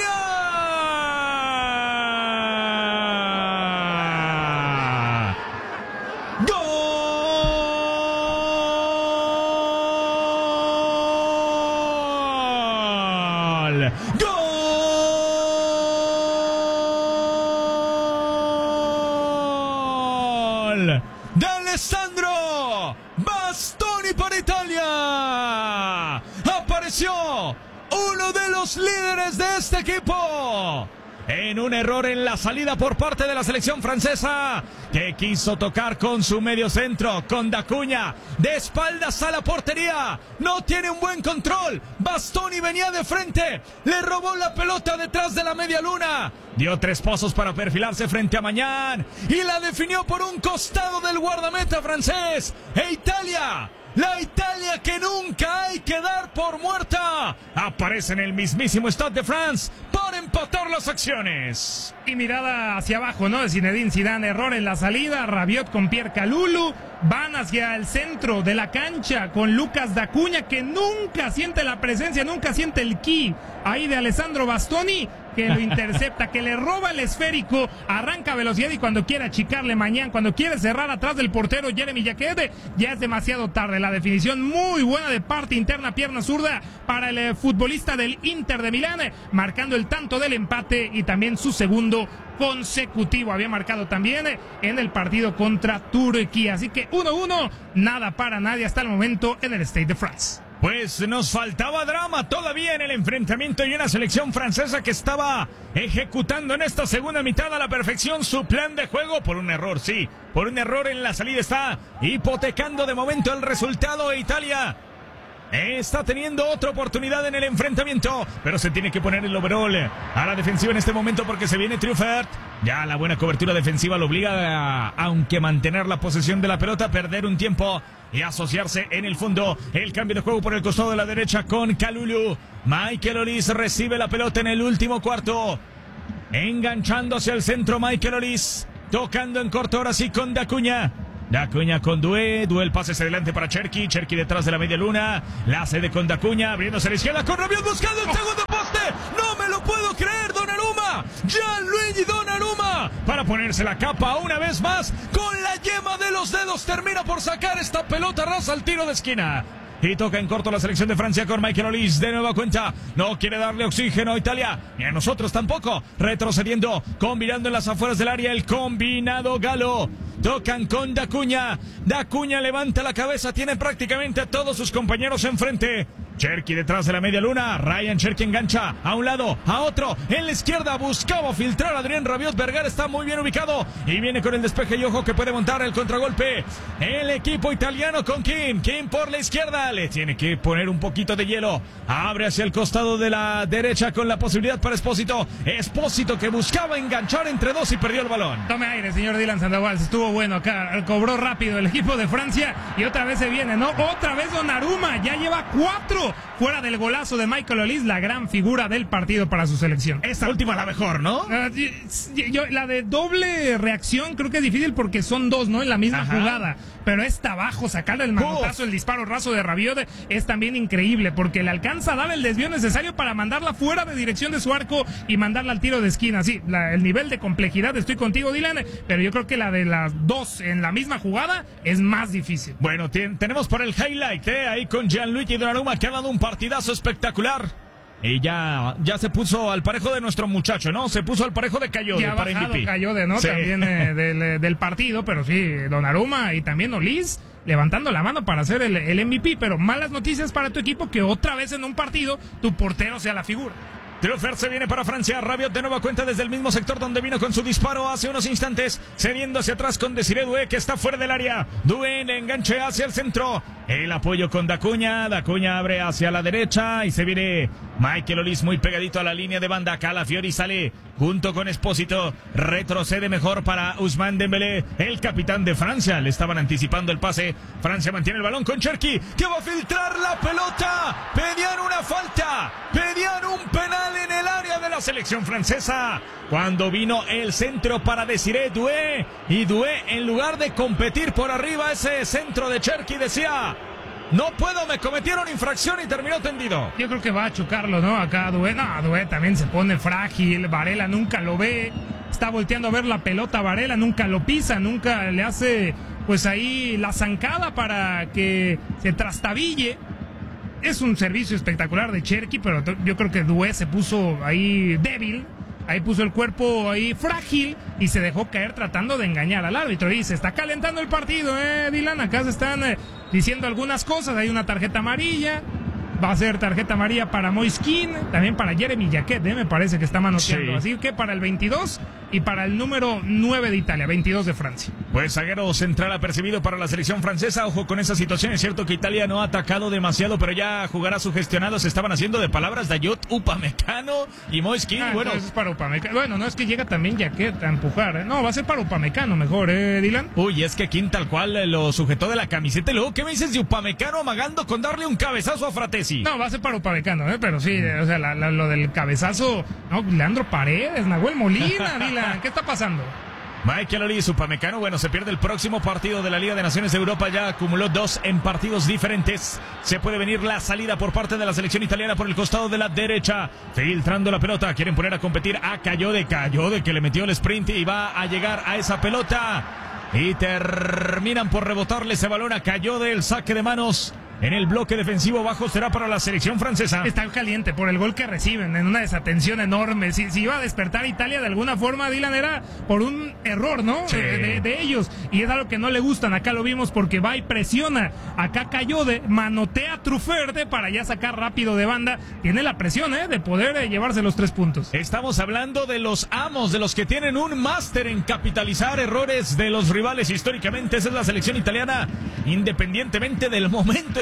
¡Gol! ¡De Alessandro Bastoni para Italia! Apareció uno de los líderes de este equipo en un error en la salida por parte de la selección francesa, que quiso tocar con su medio centro, con Dacuña, de espaldas a la portería, no tiene un buen control, Bastoni venía de frente, le robó la pelota detrás de la media luna, dio 3 pasos para perfilarse frente a Mañán, y la definió por un costado del guardameta francés, e Italia, la Italia que nunca hay que dar por muerta, aparece en el mismísimo Stade de France para empatar las acciones. Y mirada hacia abajo, ¿no? De Zinedine Zidane, error en la salida, Rabiot con Pierre Kalulu, van hacia el centro de la cancha con Lucas Dacuña, que nunca siente la presencia, nunca siente el ki ahí de Alessandro Bastoni, que lo intercepta, que le roba el esférico, arranca a velocidad y cuando quiere achicarle Mañán, cuando quiere cerrar atrás del portero Jeremy Jacquet, ya es demasiado tarde. La definición muy buena de parte interna, pierna zurda para el futbolista del Inter de Milán, marcando el tanto del empate y también su segundo consecutivo. Había marcado también en el partido contra Turquía. Así que 1-1, nada para nadie hasta el momento en el Stade de France. Pues nos faltaba drama todavía en el enfrentamiento y una selección francesa que estaba ejecutando en esta segunda mitad a la perfección su plan de juego por un error, sí, por un error en la salida está hipotecando de momento el resultado de Italia. está teniendo otra oportunidad en el enfrentamiento, pero se tiene que poner el overall a la defensiva en este momento porque se viene Truffert. Ya la buena cobertura defensiva lo obliga, aunque mantener la posesión de la pelota, perder un tiempo y asociarse en el fondo. El cambio de juego por el costado de la derecha con Kalulu. Michael Olise recibe la pelota en el último cuarto, enganchando hacia el centro Michael Olise, tocando en corto ahora sí con Dacuña. Dacuña con Doué, Doué el pase hacia adelante para Cherki, Cherki detrás de la media luna, la cede con Dacuña, abriéndose a la izquierda con Rabiot buscando el segundo poste. ¡No me lo puedo creer, Donnarumma! Gianluigi Donnarumma, para ponerse la capa una vez más, con la yema de los dedos termina por sacar esta pelota rasa al tiro de esquina. Y toca en corto la selección de Francia con Michael Olise. De nueva cuenta, no quiere darle oxígeno a Italia, ni a nosotros tampoco. Retrocediendo, combinando en las afueras del área el combinado galo. Tocan con Dacuña. Dacuña levanta la cabeza, tiene prácticamente a todos sus compañeros enfrente. Cherki detrás de la media luna. Ryan Cherki engancha a un lado, a otro. En la izquierda buscaba filtrar a Adrien Rabiot. Vergara está muy bien ubicado y viene con el despeje y ojo que puede montar el contragolpe. El equipo italiano con Kim. Kim por la izquierda. Le tiene que poner un poquito de hielo. Abre hacia el costado de la derecha con la posibilidad para Espósito. Espósito que buscaba enganchar entre dos y perdió el balón. Tome aire, señor Dylan Sandoval. Estuvo bueno acá. Cobró rápido el equipo de Francia y otra vez se viene, ¿no? Otra vez Donnarumma. Ya lleva 4 fuera del golazo de Michael Olise, la gran figura del partido para su selección. Esta última la mejor, ¿no? La de doble reacción creo que es difícil porque son dos, ¿no? En la misma jugada. Pero esta abajo, sacarle el manotazo, el disparo raso de Rabiot es también increíble porque le alcanza a dar el desvío necesario para mandarla fuera de dirección de su arco y mandarla al tiro de esquina. Sí, el nivel de complejidad, estoy contigo, Dylan, pero yo creo que la de las dos en la misma jugada es más difícil. Bueno, tenemos por el highlight, ahí con Gianluigi Donnarumma que ha dado un partidazo espectacular. Y ya se puso al parejo de nuestro muchacho, ¿no? Se puso al parejo de Kayode ya para MVP. Kayode, ¿no? Sí. También del partido, pero sí, Donnarumma y también Olise levantando la mano para hacer el MVP. Pero malas noticias para tu equipo que otra vez en un partido tu portero sea la figura. Truffert se viene para Francia. Rabiot de nueva cuenta desde el mismo sector donde vino con su disparo hace unos instantes, cediendo hacia atrás con Desiré Doué que está fuera del área. Doué en enganche hacia el centro. El apoyo con Dacuña. Dacuña abre hacia la derecha y se viene Michael Olise muy pegadito a la línea de banda. Calafiori sale junto con Espósito. Retrocede mejor para Ousmane Dembélé, el capitán de Francia. Le estaban anticipando el pase. Francia mantiene el balón con Cherki, que va a filtrar la pelota. Pedían una falta, pedían un penal en el área de la selección francesa. Cuando vino el centro para Desiré Doué. Y Doué, en lugar de competir por arriba ese centro de Cherki, decía: no puedo, me cometieron infracción, y terminó tendido. Yo creo que va a chocarlo, ¿no? Acá Doué, Doué también se pone frágil. Varela nunca lo ve. Está volteando a ver la pelota. Varela nunca lo pisa, nunca le hace pues ahí la zancada para que se trastabille. Es un servicio espectacular de Cherki, pero yo creo que Doué se puso ahí débil. Ahí puso el cuerpo ahí frágil y se dejó caer tratando de engañar al árbitro. Y se está calentando el partido, Dylan. Acá se están diciendo algunas cosas. Hay una tarjeta amarilla. Va a ser tarjeta amarilla para Moise Kean, también para Jeremy Jacquet, me parece que está manoteando. Sí. Así que para el 22 y para el número 9 de Italia, 22 de Francia. Pues zaguero central apercibido para la selección francesa. Ojo con esa situación. Es cierto que Italia no ha atacado demasiado, pero ya jugará sugestionado. Se estaban haciendo de palabras Dayot, Upamecano y Moise Kean. Bueno, es para Upamecano. Bueno, no es que llega también Jacquet a empujar. No, va a ser para Upamecano mejor, Dylan. Uy, es que Kean tal cual lo sujetó de la camiseta. Y luego, ¿qué me dices de Upamecano amagando con darle un cabezazo a Fratesi? No, va a ser para Upamecano, pero sí, o sea, lo del cabezazo, no, Leandro Paredes, Nahuel Molina, Dylan, ¿qué está pasando? Michael Olise, Upamecano, bueno, se pierde el próximo partido de la Liga de Naciones de Europa, ya acumuló 2 en partidos diferentes. Se puede venir la salida por parte de la selección italiana por el costado de la derecha, filtrando la pelota, quieren poner a competir a Kayode que le metió el sprint y va a llegar a esa pelota. Y terminan por rebotarle ese balón a Kayode, el saque de manos. En el bloque defensivo bajo será para la selección francesa. Está caliente por el gol que reciben, en una desatención enorme. Si iba a despertar Italia de alguna forma, Dylan, era por un error, ¿no? Sí. De ellos. Y es algo que no le gustan. Acá lo vimos porque va y presiona. Acá Kayode manotea a Truffert para ya sacar rápido de banda. Tiene la presión, de poder llevarse los 3 puntos. Estamos hablando de los amos, de los que tienen un máster en capitalizar errores de los rivales históricamente. Esa es la selección italiana, independientemente del momento en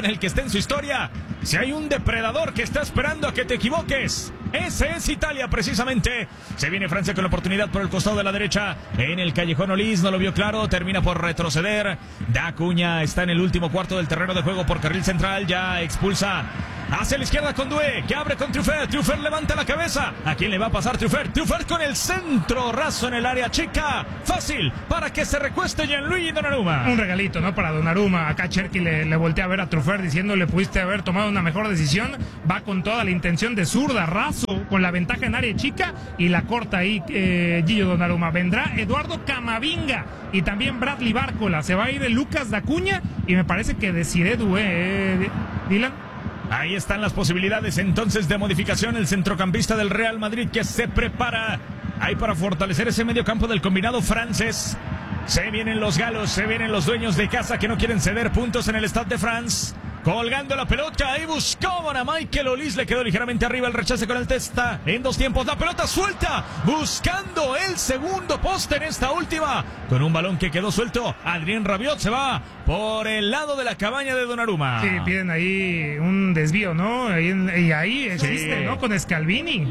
en el que esté en su historia. Si hay un depredador que está esperando a que te equivoques, ese es Italia precisamente. Se viene Francia con la oportunidad por el costado de la derecha. En el callejón Olís, no lo vio claro, termina por retroceder. Da Cunha está en el último cuarto del terreno de juego por carril central, ya expulsa hacia la izquierda con Doué, que abre con Truffert. Truffert levanta la cabeza. ¿A quién le va a pasar Truffert? Truffert con el centro raso en el área chica. Fácil para que se recueste Gianluigi Donnarumma. Un regalito, ¿no? Para Donnarumma. Acá Cherki le voltea a ver a Truffert diciéndole, pudiste haber tomado una mejor decisión. Va con toda la intención de zurda, raso, con la ventaja en área chica y la corta ahí Gillo Donnarumma. Vendrá Eduardo Camavinga y también Bradley Bárcola. Se va a ir de Lucas Dacuña y me parece que Desiré Doué, Dylan. Ahí están las posibilidades entonces de modificación. El centrocampista del Real Madrid que se prepara ahí para fortalecer ese mediocampo del combinado francés. Se vienen los galos, se vienen los dueños de casa que no quieren ceder puntos en el Stade de France. Colgando la pelota, ahí buscaban a Michael Olís, le quedó ligeramente arriba el rechace con el testa. En dos tiempos, la pelota suelta, buscando el segundo poste en esta última. Con un balón que quedó suelto, Adrien Rabiot se va por el lado de la cabaña de Donnarumma. Sí, piden ahí un desvío, ¿no? Y ahí existe, ¿no? Con Scalvini.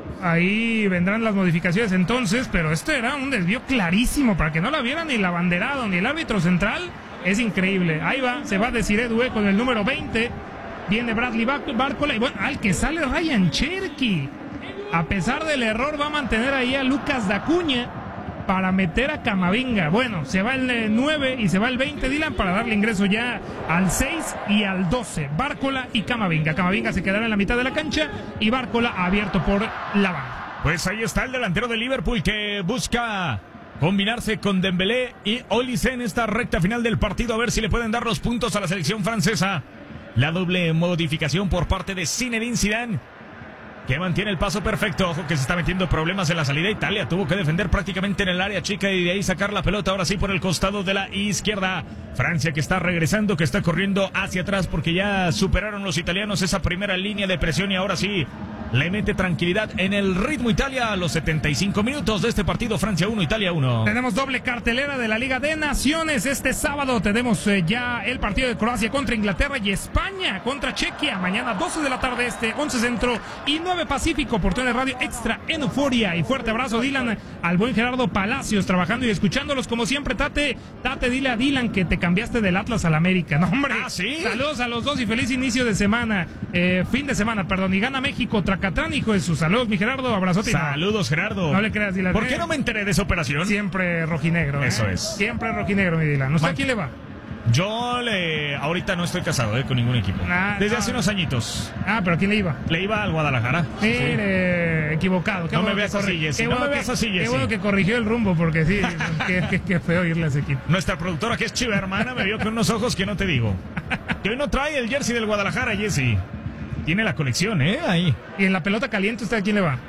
Ahí vendrán las modificaciones entonces, pero esto era un desvío clarísimo para que no la viera ni el abanderado ni el árbitro central. Es increíble. Ahí va, se va a Desiré Doué con el número 20. Viene Bradley Bárcola y bueno, al que sale Ryan Cherki. A pesar del error va a mantener ahí a Lucas Dacuña para meter a Camavinga. Bueno, se va el 9 y se va el 20, Dylan, para darle ingreso ya al 6 y al 12. Bárcola y Camavinga. Camavinga se quedará en la mitad de la cancha y Bárcola abierto por la banda. Pues ahí está el delantero de Liverpool que busca combinarse con Dembélé y Olise en esta recta final del partido, a ver si le pueden dar los puntos a la selección francesa. La doble modificación por parte de Zinedine Zidane, que mantiene el paso perfecto. Ojo que se está metiendo problemas en la salida. Italia tuvo que defender prácticamente en el área chica y de ahí sacar la pelota ahora sí por el costado de la izquierda. Francia que está regresando, que está corriendo hacia atrás porque ya superaron los italianos esa primera línea de presión y ahora sí le mete tranquilidad en el ritmo Italia a los 75 minutos de este partido. Francia 1, Italia 1. Tenemos doble cartelera de la Liga de Naciones. Este sábado tenemos ya el partido de Croacia contra Inglaterra y España contra Chequia. Mañana 12 de la tarde 11 Centro y 9 Pacífico por TUDN Radio Extra en Euforia. Y fuerte abrazo, Dylan, al buen Gerardo Palacios, trabajando y escuchándolos como siempre. Tate, dile a Dylan que te cambiaste del Atlas al América. No, hombre. ¿Sí? Saludos a los dos y feliz inicio de semana. Fin de semana, perdón. Y gana México, Tracatrán, hijo de sus saludos, mi Gerardo. Abrazote. Saludos, Gerardo. No le creas, Dylan. ¿Por qué no me enteré de esa operación? Siempre rojinegro. Eso es. Siempre rojinegro, mi Dylan. ¿Usted a quién le va? Yo ahorita no estoy casado con ningún equipo. Desde hace unos añitos. ¿Pero quién le iba? Le iba al Guadalajara. Mire, equivocado. No me veas así, Jessy. No me veas así, Jessy. Qué bueno que corrigió el rumbo, porque sí, qué feo irle a ese equipo. Nuestra productora, que es chiva hermana, me vio con unos ojos que no te digo. Que hoy no trae el jersey del Guadalajara, Jessy. Tiene la colección, ahí. ¿Y en la pelota caliente usted a quién le va?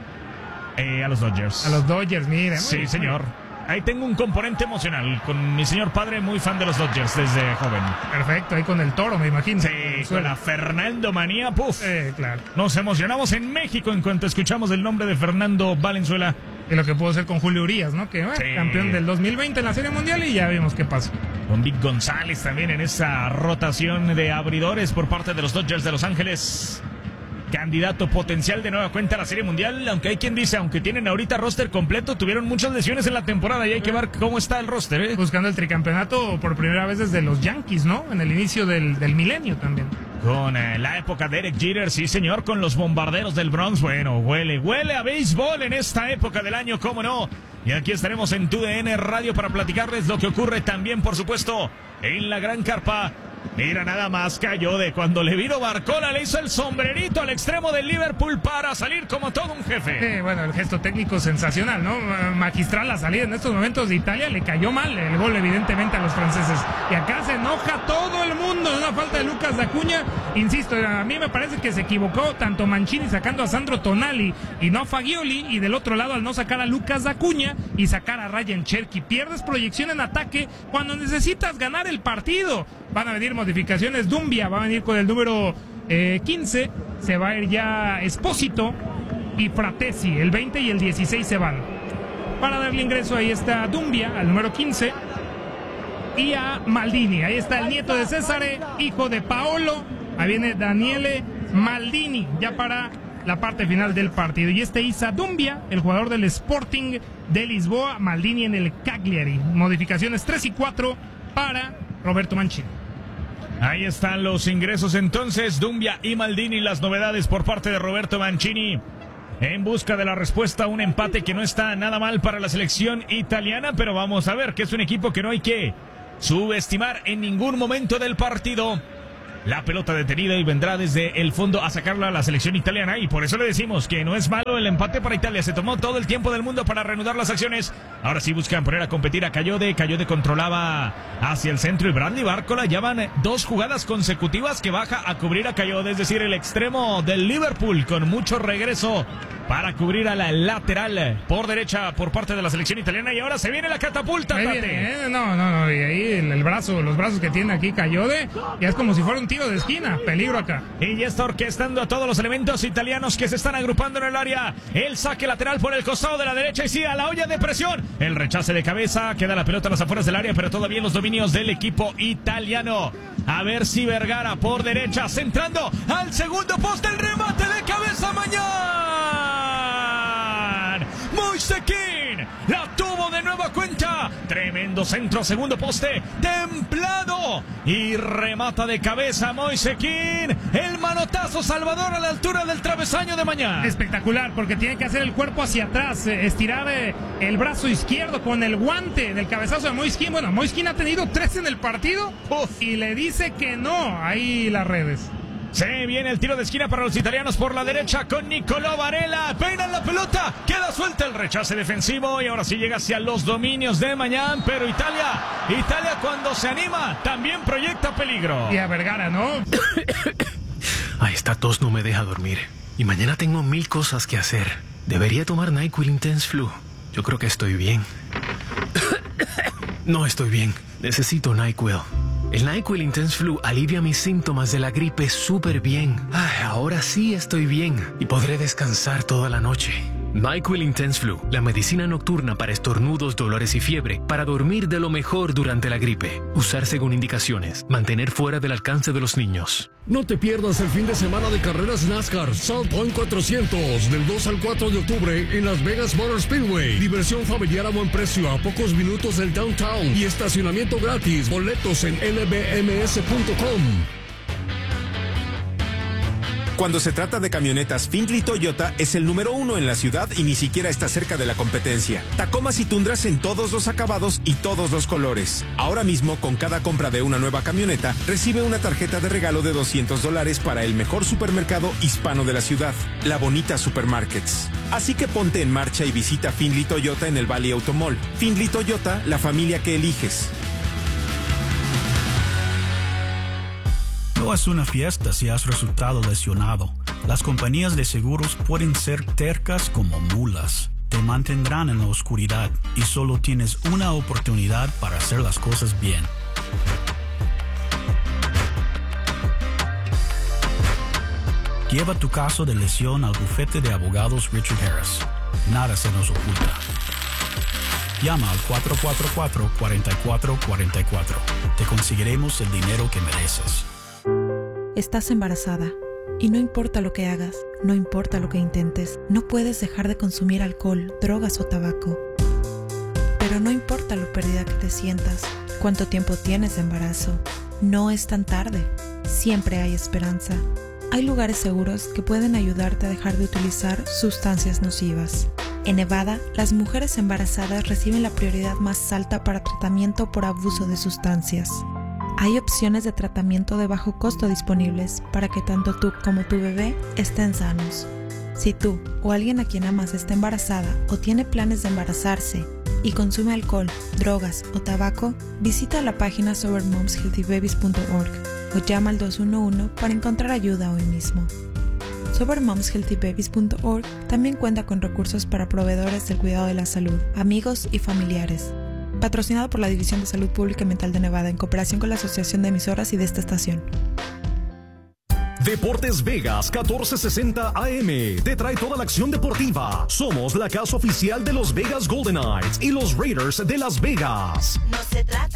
A los Dodgers. A los Dodgers, mire. Sí, señor. Ahí tengo un componente emocional con mi señor padre, muy fan de los Dodgers desde joven. Perfecto, ahí con el Toro, me imagino. Sí, con la Fernando Manía, puf. Claro. Nos emocionamos en México en cuanto escuchamos el nombre de Fernando Valenzuela. Y lo que pudo ser con Julio Urías, ¿no? Que sí, campeón del 2020 en la Serie Mundial y ya vimos qué pasó. Con Vic González también en esa rotación de abridores por parte de los Dodgers de Los Ángeles. Candidato potencial de nueva cuenta a la Serie Mundial, aunque hay quien dice, aunque tienen ahorita roster completo, tuvieron muchas lesiones en la temporada y hay que ver cómo está el roster. Buscando el tricampeonato por primera vez desde los Yankees, ¿no? En el inicio del milenio también. Con la época de Derek Jeter, sí señor, con los Bombarderos del Bronx. Bueno, huele a béisbol en esta época del año, cómo no. Y aquí estaremos en TUDN Radio para platicarles lo que ocurre también, por supuesto, en la Gran Carpa. Mira, nada más cayó de cuando le vino Barcola, le hizo el sombrerito al extremo del Liverpool para salir como todo un jefe. Bueno, el gesto técnico sensacional, ¿no? Magistral la salida en estos momentos de Italia. Le cayó mal el gol, evidentemente, a los franceses. Y acá se enoja todo el mundo de una falta de Lucas Dacuña. Insisto, a mí me parece que se equivocó tanto Mancini sacando a Sandro Tonali y no a Fagioli. Y del otro lado, al no sacar a Lucas Dacuña y sacar a Ryan Cherki. Pierdes proyección en ataque cuando necesitas ganar el partido. Van a venir modificaciones. Dumbia va a venir con el número 15. Se va a ir ya Espósito y Fratesi. El 20 y el 16 se van. Para darle ingreso ahí está Dumbia al número 15. y a Maldini. Ahí está el nieto de Cesare, hijo de Paolo. Ahí viene Daniele Maldini, ya para la parte final del partido. Y Issa Doumbia, el jugador del Sporting de Lisboa, Maldini en el Cagliari. Modificaciones 3 y 4 para Roberto Mancini. Ahí están los ingresos entonces, Doumbia y Maldini, las novedades por parte de Roberto Mancini. En busca de la respuesta, un empate que no está nada mal para la selección italiana, pero vamos a ver que es un equipo que no hay que subestimar en ningún momento del partido. La pelota detenida y vendrá desde el fondo a sacarla a la selección italiana, y por eso le decimos que no es malo el empate para Italia. Se tomó todo el tiempo del mundo para reanudar las acciones. Ahora sí buscan poner a competir a Kayode. Kayode controlaba hacia el centro y Bradley Barcola. Ya van 2 jugadas consecutivas que baja a cubrir a Kayode, es decir, el extremo del Liverpool con mucho regreso para cubrir a la lateral por derecha por parte de la selección italiana. Y ahora se viene la catapulta, Tate. Viene, No, y ahí el brazo, los brazos que tiene aquí Kayode, ya es como si fuera un tiro de esquina. Peligro acá. Y ya está orquestando a todos los elementos italianos que se están agrupando en el área. El saque lateral por el costado de la derecha y sí, a la olla de presión. El rechace de cabeza, queda la pelota a las afueras del área, pero todavía los dominios del equipo italiano. A ver si Vergara por derecha, centrando al segundo poste, el remate de cabeza Mañán. Moise Kean la tuvo de nueva cuenta. Tremendo centro, segundo poste, templado. Y remata de cabeza Moise Kean. El manotazo salvador a la altura del travesaño de Mañán. Espectacular, porque tiene que hacer el cuerpo hacia atrás, estirar el brazo izquierdo con el guante del cabezazo de Moise Kean. Bueno, Moise Kean ha tenido 3 en el partido y le dice que no. Ahí las redes. Se viene el tiro de esquina para los italianos por la derecha con Nicolò Varela. Peinan la pelota, queda suelta el rechace defensivo y ahora sí llega hacia los dominios de Mañán. Pero Italia cuando se anima también proyecta peligro. Y a Vergara, ¿no? Ay, esta tos no me deja dormir. Y mañana tengo 1000 cosas que hacer. Debería tomar NyQuil Intense Flu. Yo creo que estoy bien. No estoy bien. Necesito NyQuil. El NyQuil Intense Flu alivia mis síntomas de la gripe súper bien. Ay, ahora sí estoy bien y podré descansar toda la noche. NyQuil Intense Flu, la medicina nocturna para estornudos, dolores y fiebre, para dormir de lo mejor durante la gripe. Usar según indicaciones. Mantener fuera del alcance de los niños. No te pierdas el fin de semana de carreras NASCAR South Point 400 del 2 al 4 de octubre en Las Vegas Motor Speedway. Diversión familiar a buen precio a pocos minutos del downtown y estacionamiento gratis. Boletos en lbms.com. Cuando se trata de camionetas, Findlay Toyota es el número 1 en la ciudad y ni siquiera está cerca de la competencia. Tacomas y Tundras en todos los acabados y todos los colores. Ahora mismo, con cada compra de una nueva camioneta, recibe una tarjeta de regalo de $200 para el mejor supermercado hispano de la ciudad, La Bonita Supermarkets. Así que ponte en marcha y visita Findlay Toyota en el Valley Automall. Findlay Toyota, la familia que eliges. No es una fiesta si has resultado lesionado. Las compañías de seguros pueden ser tercas como mulas. Te mantendrán en la oscuridad y solo tienes una oportunidad para hacer las cosas bien. Lleva tu caso de lesión al bufete de abogados Richard Harris. Nada se nos oculta. Llama al 444-4444. Te conseguiremos el dinero que mereces. Estás embarazada y no importa lo que hagas, no importa lo que intentes, no puedes dejar de consumir alcohol, drogas o tabaco. Pero no importa lo perdida que te sientas, cuánto tiempo tienes de embarazo, no es tan tarde, siempre hay esperanza. Hay lugares seguros que pueden ayudarte a dejar de utilizar sustancias nocivas. En Nevada, las mujeres embarazadas reciben la prioridad más alta para tratamiento por abuso de sustancias. Hay opciones de tratamiento de bajo costo disponibles para que tanto tú como tu bebé estén sanos. Si tú o alguien a quien amas está embarazada o tiene planes de embarazarse y consume alcohol, drogas o tabaco, visita la página sobermomshealthybabies.org o llama al 211 para encontrar ayuda hoy mismo. Sobermomshealthybabies.org también cuenta con recursos para proveedores del cuidado de la salud, amigos y familiares. Patrocinado por la División de Salud Pública y Mental de Nevada en cooperación con la Asociación de Emisoras y de esta estación. Deportes Vegas 1460 AM te trae toda la acción deportiva. Somos la casa oficial de los Vegas Golden Knights y los Raiders de Las Vegas. No se trata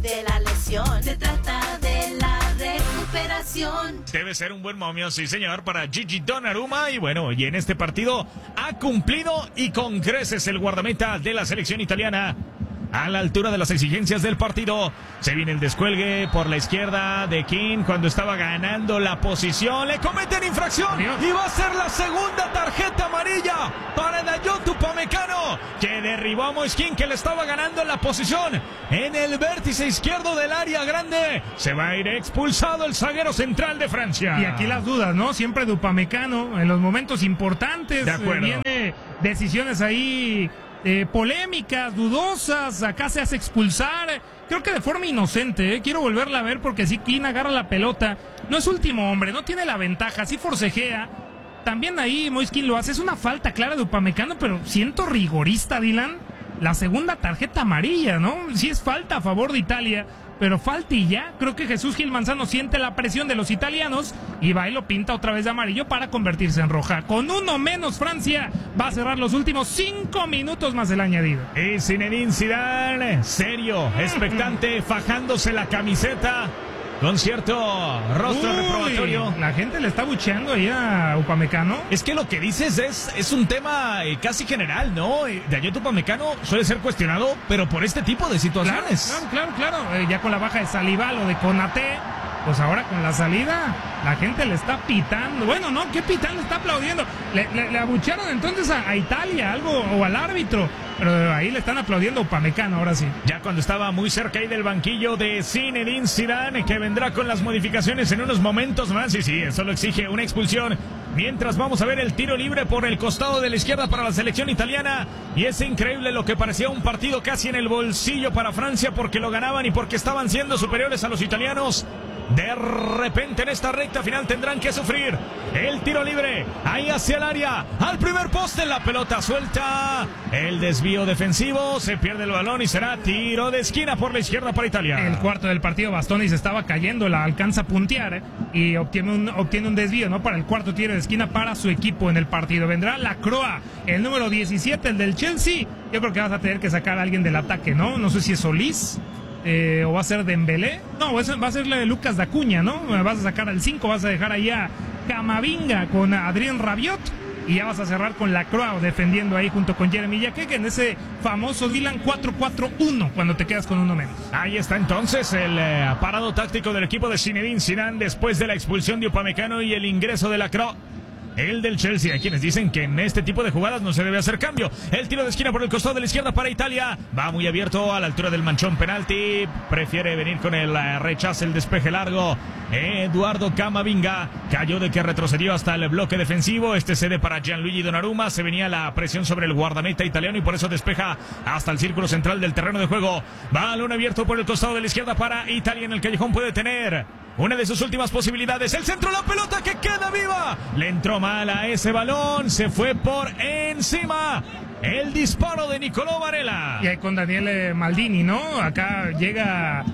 de la lesión, se trata de la recuperación. Debe ser un buen momio, sí señor, para Gigi Donnarumma. Y bueno, y en este partido ha cumplido y con creces el guardameta de la selección italiana. A la altura de las exigencias del partido. Se viene el descuelgue por la izquierda de King cuando estaba ganando la posición. Le cometen infracción y va a ser la segunda tarjeta amarilla para Dayot Upamecano, que derribó a Moise Kean, que le estaba ganando la posición en el vértice izquierdo del área grande. Se va a ir expulsado el zaguero central de Francia. Y aquí las dudas, ¿no? Siempre de Upamecano en los momentos importantes. De acuerdo. Viene decisiones ahí polémicas, dudosas, acá se hace expulsar, creo que de forma inocente, quiero volverla a ver porque si Kean agarra la pelota, no es último hombre, no tiene la ventaja, sí forcejea, también ahí Moise Kean lo hace, es una falta clara de Upamecano, pero siento rigorista, Dylan, la segunda tarjeta amarilla, ¿no? Sí es falta a favor de Italia, pero falta y ya. Creo que Jesús Gil Manzano siente la presión de los italianos y va y lo pinta otra vez de amarillo para convertirse en roja. Con uno menos, Francia va a cerrar los últimos 5 minutos más el añadido. Y Zinedine Zidane, serio, expectante, fajándose la camiseta con cierto rostro reprobatorio. La gente le está bucheando ahí a Upamecano. Es que lo que dices es un tema casi general, ¿no? Dayot Upamecano suele ser cuestionado, pero por este tipo de situaciones. Claro. Ya con la baja de Saliba, lo de Konaté, pues ahora con la salida, la gente le está pitando. Bueno, no, ¿qué pitando? Le está aplaudiendo. Le abuchearon entonces a Italia, algo, o al árbitro. Pero ahí le están aplaudiendo a Upamecano, ahora sí. Ya cuando estaba muy cerca ahí del banquillo de Zinedine Zidane, que vendrá con las modificaciones en unos momentos más. Y sí, eso lo exige una expulsión. Mientras vamos a ver el tiro libre por el costado de la izquierda para la selección italiana. Y es increíble lo que parecía un partido casi en el bolsillo para Francia, porque lo ganaban y porque estaban siendo superiores a los italianos. De repente en esta recta final tendrán que sufrir el tiro libre, ahí hacia el área, al primer poste, la pelota suelta, el desvío defensivo, se pierde el balón y será tiro de esquina por la izquierda para Italia. El cuarto del partido, Bastoni se estaba cayendo, la alcanza a puntear y obtiene un desvío, ¿no? Para el cuarto tiro de esquina para su equipo en el partido. Vendrá Lacroix, el número 17, el del Chelsea. Yo creo que vas a tener que sacar a alguien del ataque, ¿no? No sé si es Solís. O va a ser Dembélé, no, va a ser la de Lucas Dacuña, ¿no? Vas a sacar al 5, vas a dejar ahí a Camavinga con Adrien Rabiot y ya vas a cerrar con Lacroix defendiendo ahí junto con Jeremy Jaqueque en ese famoso Dylan 4-4-1 cuando te quedas con uno menos. Ahí está entonces el parado táctico del equipo de Zinedine Zidane después de la expulsión de Upamecano y el ingreso de Lacroix, el del Chelsea. Hay quienes dicen que en este tipo de jugadas no se debe hacer cambio. El tiro de esquina por el costado de la izquierda para Italia. Va muy abierto a la altura del manchón penalti. Prefiere venir con el rechazo, el despeje largo. Eduardo Camavinga cayó de que retrocedió hasta el bloque defensivo. Este cede para Gianluigi Donnarumma. Se venía la presión sobre el guardameta italiano y por eso despeja hasta el círculo central del terreno de juego. Balón abierto por el costado de la izquierda para Italia. En el callejón puede tener una de sus últimas posibilidades. El centro, la pelota que queda viva. Le entró mal a ese balón. Se fue por encima. El disparo de Nicolò Varela. Y ahí con Daniele Maldini, ¿no? Acá llega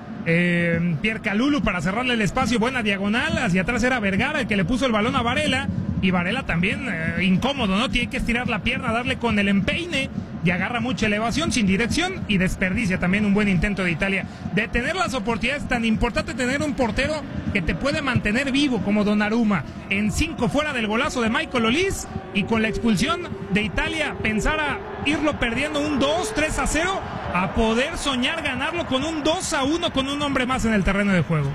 Pierre Kalulu para cerrarle el espacio. Buena diagonal. Hacia atrás era Vergara el que le puso el balón a Varela. Y Varela también incómodo, ¿no? Tiene que estirar la pierna, darle con el empeine. Y agarra mucha elevación, sin dirección. Y desperdicia también un buen intento de Italia. De tener las oportunidades, tan importante tener un portero que te puede mantener vivo como Donnarumma. En 5 fuera del golazo de Michael Olise. Y con la expulsión de Italia, pensar a irlo perdiendo un 2-3-0. A poder soñar ganarlo con un 2-1 con un hombre más en el terreno de juego.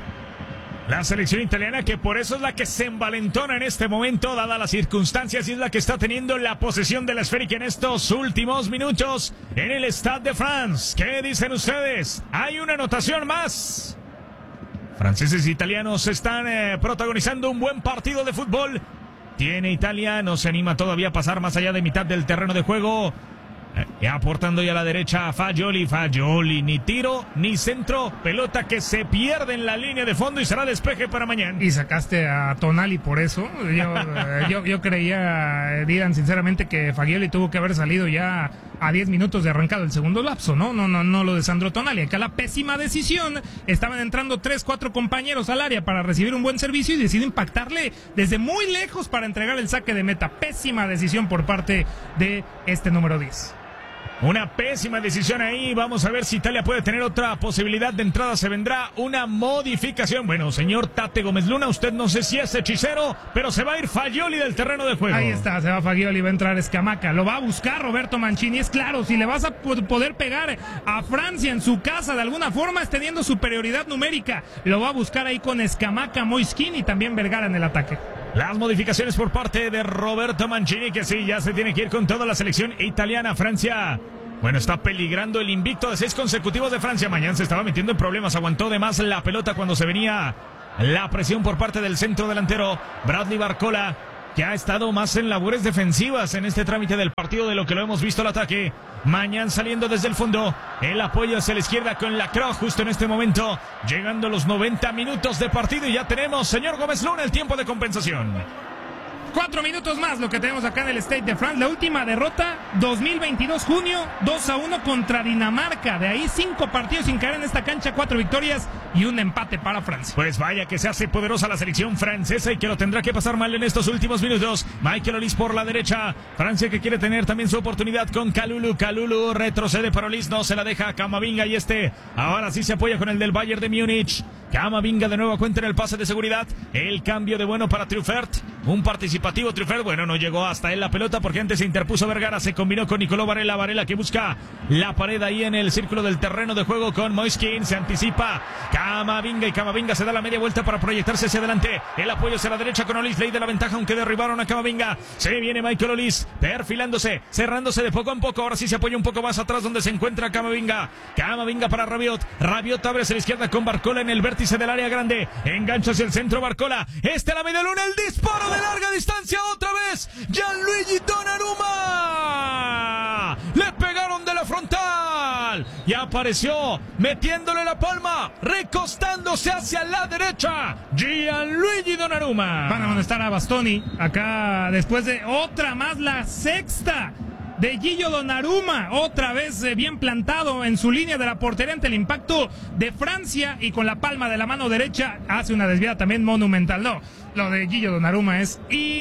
La selección italiana, que por eso es la que se envalentona en este momento, dadas las circunstancias, y es la que está teniendo la posesión de la esférica en estos últimos minutos en el Stade de France. ¿Qué dicen ustedes? Hay una anotación más. Franceses e italianos están protagonizando un buen partido de fútbol. Tiene Italia, no se anima todavía a pasar más allá de mitad del terreno de juego. Aportando ya a la derecha a Fagioli, ni tiro ni centro, pelota que se pierde en la línea de fondo y será despeje para mañana. Y sacaste a Tonali por eso. Yo creía, Dylan, sinceramente, que Fagioli tuvo que haber salido ya a 10 minutos de arrancado el segundo lapso, ¿no? No lo de Sandro Tonali. Acá la pésima decisión. Estaban entrando 3-4 compañeros al área para recibir un buen servicio y decidió impactarle desde muy lejos para entregar el saque de meta. Pésima decisión por parte de este número 10. Una pésima decisión ahí. Vamos a ver si Italia puede tener otra posibilidad de entrada. Se vendrá una modificación. Bueno, señor Tate Gómez Luna, usted no sé si es hechicero, pero se va a ir Fagioli del terreno de juego. Ahí está, se va Fagioli, va a entrar Scamacca. Lo va a buscar Roberto Mancini. Es claro, si le vas a poder pegar a Francia en su casa de alguna forma, es teniendo superioridad numérica. Lo va a buscar ahí con Scamacca, Moiskin y también Vergara en el ataque. Las modificaciones por parte de Roberto Mancini, que sí, ya se tiene que ir con toda la selección italiana. Francia, bueno, está peligrando el invicto de 6 consecutivos de Francia. Mañana se estaba metiendo en problemas, aguantó de más la pelota cuando se venía la presión por parte del centro delantero Bradley Barcola, que ha estado más en labores defensivas en este trámite del partido de lo que lo hemos visto al ataque. Mañana saliendo desde el fondo, el apoyo hacia la izquierda con Lacroix justo en este momento, llegando los 90 minutos de partido y ya tenemos, señor Gómez Luna, el tiempo de compensación. 4 minutos más lo que tenemos acá en el Stade de France. La última derrota, 2022 junio, 2-1 contra Dinamarca. De ahí 5 partidos sin caer en esta cancha, 4 victorias y un empate para Francia. Pues vaya que se hace poderosa la selección francesa y que lo tendrá que pasar mal en estos últimos minutos. Michael Olise por la derecha. Francia que quiere tener también su oportunidad con Kalulu. Kalulu retrocede para Olise, no se la deja a Camavinga y ahora sí se apoya con el del Bayern de Múnich. Camavinga de nuevo cuenta en el pase de seguridad. El cambio de bueno para Truffert. Un participativo Truffert. Bueno, no llegó hasta él la pelota porque antes se interpuso Vergara. Se combinó con Nicolò Varela. Varela que busca la pared ahí en el círculo del terreno de juego con Moiskin. Se anticipa Camavinga y Camavinga se da la media vuelta para proyectarse hacia adelante. El apoyo hacia la derecha con Olise. Ley de la ventaja aunque derribaron a Camavinga. Se viene Michael Olise perfilándose, cerrándose de poco en poco. Ahora sí se apoya un poco más atrás donde se encuentra Camavinga. Camavinga para Rabiot. Rabiot abre hacia la izquierda con Barcola en el vértice del área grande, engancha hacia el centro Barcola, a la media luna, el disparo de larga distancia otra vez, Gianluigi Donnarumma, le pegaron de la frontal y apareció metiéndole la palma, recostándose hacia la derecha, Gianluigi Donnarumma. Van a amonestar a Bastoni, acá después de otra más, la sexta de Gillo Donnarumma, otra vez bien plantado en su línea de la portería ante el impacto de Francia y con la palma de la mano derecha hace una desviada también monumental. No, lo de Gillo Donnarumma es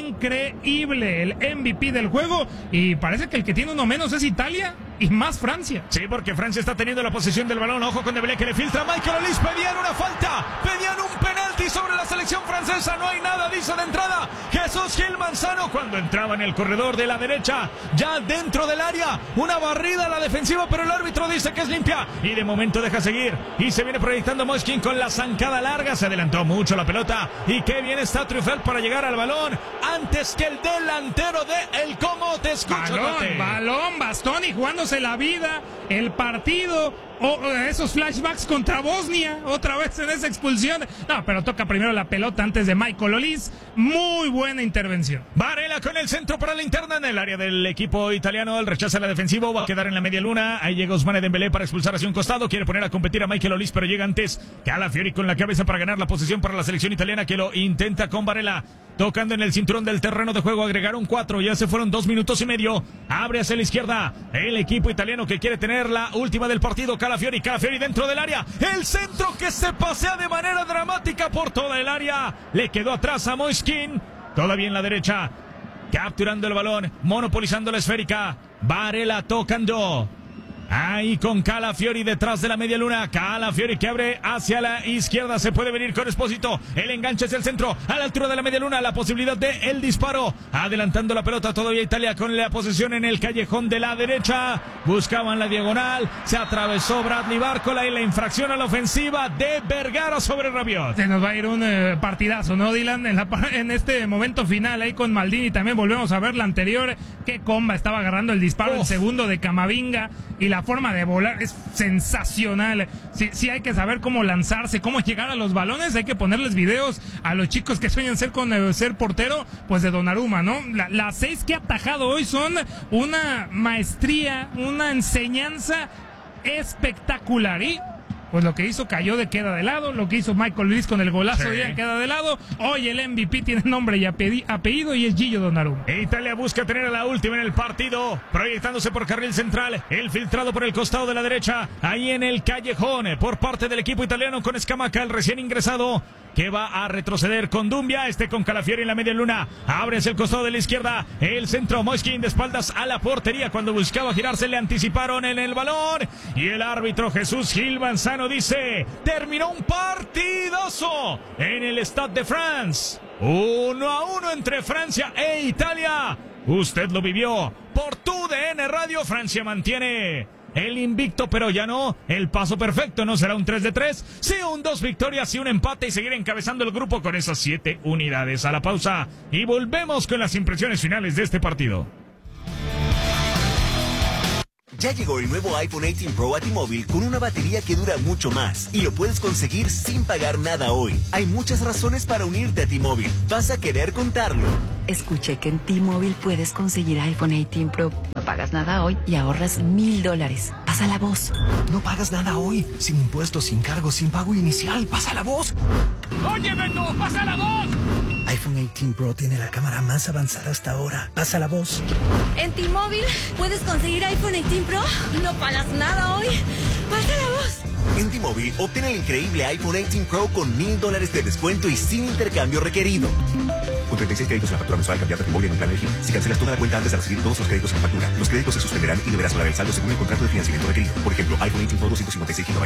increíble, el MVP del juego y parece que el que tiene uno menos es Italia y más Francia. Sí, porque Francia está teniendo la posesión del balón, ojo con Dembélé que le filtra, Michael Olise pedían una falta, pedían un penalti sobre la selección francesa, no hay nada, dice de entrada Jesús Gil Manzano cuando entraba en el corredor de la derecha, ya dentro del área, una barrida a la defensiva, pero el árbitro dice que es limpia y de momento deja seguir y se viene proyectando Moiskin con la zancada larga, se adelantó mucho la pelota y qué bien está Truffert para llegar al balón antes que el delantero de El Como, te escucho. Balón, Bastoni jugándose la vida, el partido, esos flashbacks contra Bosnia, otra vez en esa expulsión. No, pero toca primero la pelota antes de Michael Olise. Muy buena intervención. Varela con el centro para la interna en el área del equipo italiano. El rechaza la defensiva, va a quedar en la media luna. Ahí llega Ousmane Dembélé para expulsar hacia un costado. Quiere poner a competir a Michael Olise, pero llega antes Calafiori con la cabeza para ganar la posición para la selección italiana que lo intenta con Varela. Tocando en el cinturón del terreno de juego, agregaron 4, ya se fueron 2 minutos y medio. Abre hacia la izquierda el equipo italiano que quiere tener la última del partido. Calafiori dentro del área. El centro que se pasea de manera dramática por toda el área. Le quedó atrás a Moiskin. Todavía en la derecha. Capturando el balón. Monopolizando la esférica. Varela tocando. Ahí con Calafiori detrás de la media luna. Calafiori que abre hacia la izquierda. Se puede venir con Espósito. El enganche es el centro. A la altura de la media luna. La posibilidad de el disparo. Adelantando la pelota todavía Italia con la posesión en el callejón de la derecha. Buscaban la diagonal. Se atravesó Bradley Barcola y la infracción a la ofensiva de Vergara sobre Rabiot. Se nos va a ir un partidazo, ¿no, Dylan? En este momento final ahí con Maldini también volvemos a ver la anterior. Qué comba estaba agarrando el disparo, el segundo de Camavinga y la forma de volar es sensacional. Sí hay que saber cómo lanzarse, cómo llegar a los balones. Hay que ponerles videos a los chicos que sueñan ser portero, pues de Donnarumma, ¿no? Las 6 que ha atajado hoy son una maestría, una enseñanza espectacular. Y pues lo que hizo Cayó de queda de lado, lo que hizo Michael Olise con el golazo de queda de lado. Hoy el MVP tiene nombre y apellido y es Gillo Donnarumma. Italia busca tener a la última en el partido, proyectándose por carril central, el filtrado por el costado de la derecha, ahí en el callejón, por parte del equipo italiano con Scamacca, el recién ingresado. que va a retroceder con Dumbia, con Calafiori en la media luna, abre hacia el costado de la izquierda, el centro, Moiskin de espaldas a la portería, cuando buscaba girarse le anticiparon en el balón, y el árbitro Jesús Gil Manzano dice, terminó un partidazo en el Stade de France, 1-1 entre Francia e Italia. Usted lo vivió por TUDN Radio. Francia mantiene el invicto, pero ya no el paso perfecto. No será un 3-3, sí un 2 victorias y un empate, y seguir encabezando el grupo con esas 7 unidades. A la pausa y volvemos con las impresiones finales de este partido. Ya llegó el nuevo iPhone 18 Pro a T-Mobile con una batería que dura mucho más y lo puedes conseguir sin pagar nada hoy. Hay muchas razones para unirte a T-Mobile. Vas a querer contarlo. Escuché que en T-Mobile puedes conseguir iPhone 18 Pro. No pagas nada hoy y ahorras $1,000. Pasa la voz. No pagas nada hoy. Sin impuestos, sin cargos, sin pago inicial. Pasa la voz. ¡Oye, Beto! ¡Pasa la voz! iPhone 18 Pro tiene la cámara más avanzada hasta ahora. Pasa la voz. En T-Mobile puedes conseguir iPhone 18 Pro y no pagas nada hoy. Pasa la voz. En T-Mobile, obtén el increíble iPhone 18 Pro con $1,000 de descuento y sin intercambio requerido. Con 36 créditos en la factura mensual, cambiate a T-Mobile en un plan elegible. Si cancelas toda la cuenta antes de recibir todos los créditos en la factura, los créditos se suspenderán y deberás pagar el saldo según el contrato de financiamiento requerido. Por ejemplo, iPhone 18 Pro 256 GB,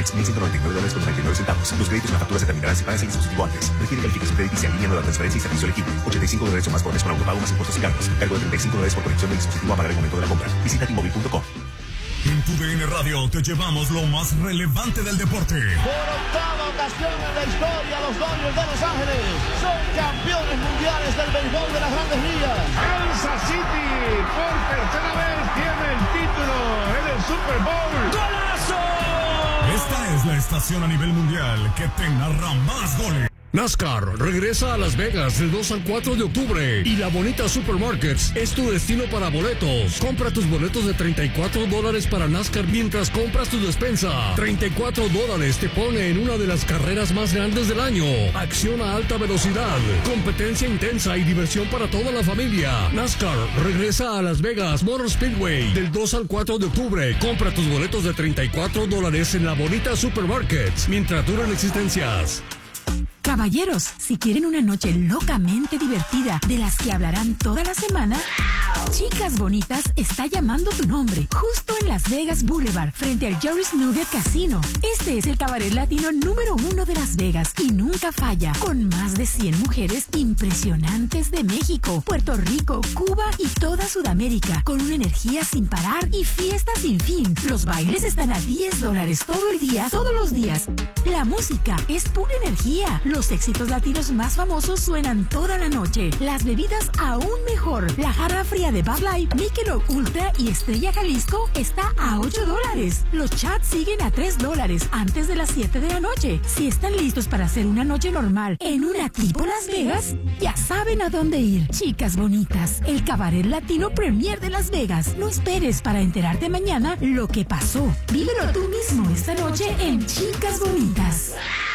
$1,199.99. Los créditos en la factura se terminarán si pagas el dispositivo antes. Requiere calificación crediticia en línea, nueva transferencia y servicio elegible. $85 o más por mes con autopago más impuestos y cargos. Cargo de $35 por conexión del dispositivo a pagar el momento de la compra. Visita T-Mobile.com. En TUDN Radio te llevamos lo más relevante del deporte. Por octava ocasión en la historia, los Dodgers de Los Ángeles son campeones mundiales del béisbol de las Grandes Ligas. Kansas City por tercera vez tiene el título en el Super Bowl. ¡Golazo! Esta es la estación a nivel mundial que te narra más goles. NASCAR regresa a Las Vegas del 2 al 4 de octubre y La Bonita Supermarkets es tu destino para boletos. Compra tus boletos de $34 para NASCAR mientras compras tu despensa. $34 te pone en una de las carreras más grandes del año. Acción a alta velocidad, competencia intensa y diversión para toda la familia. NASCAR regresa a Las Vegas Motor Speedway del 2 al 4 de octubre. Compra tus boletos de $34 en La Bonita Supermarkets mientras duran existencias. Caballeros, si quieren una noche locamente divertida de las que hablarán toda la semana, Chicas Bonitas está llamando tu nombre, justo en Las Vegas Boulevard, frente al Jerry's Nugget Casino. Este es el cabaret latino número 1 de Las Vegas y nunca falla, con más de 100 mujeres impresionantes de México, Puerto Rico, Cuba y toda Sudamérica, con una energía sin parar y fiestas sin fin. Los bailes están a $10 todo el día, todos los días. La música es pura energía. Los éxitos latinos más famosos suenan toda la noche. Las bebidas aún mejor. La jarra fría de Bud Light, Michelob Ultra y Estrella Jalisco está a $8. Los chats siguen a $3 antes de las 7 de la noche. Si están listos para hacer una noche normal en una tipo Las Vegas, ya saben a dónde ir. Chicas Bonitas, el cabaret latino premier de Las Vegas. No esperes para enterarte mañana lo que pasó. Vívelo tú mismo esta noche en Chicas Bonitas.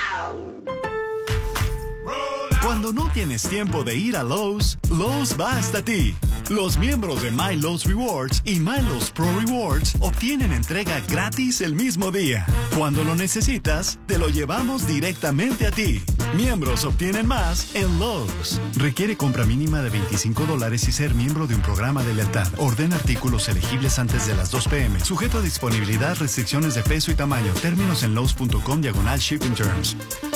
Cuando no tienes tiempo de ir a Lowe's, Lowe's va hasta ti. Los miembros de My Lowe's Rewards y My Lowe's Pro Rewards obtienen entrega gratis el mismo día. Cuando lo necesitas, te lo llevamos directamente a ti. Miembros obtienen más en Lowe's. Requiere compra mínima de $25 y ser miembro de un programa de lealtad. Ordena artículos elegibles antes de las 2 p.m. Sujeto a disponibilidad, restricciones de peso y tamaño. Términos en Lowe's.com/shipping terms.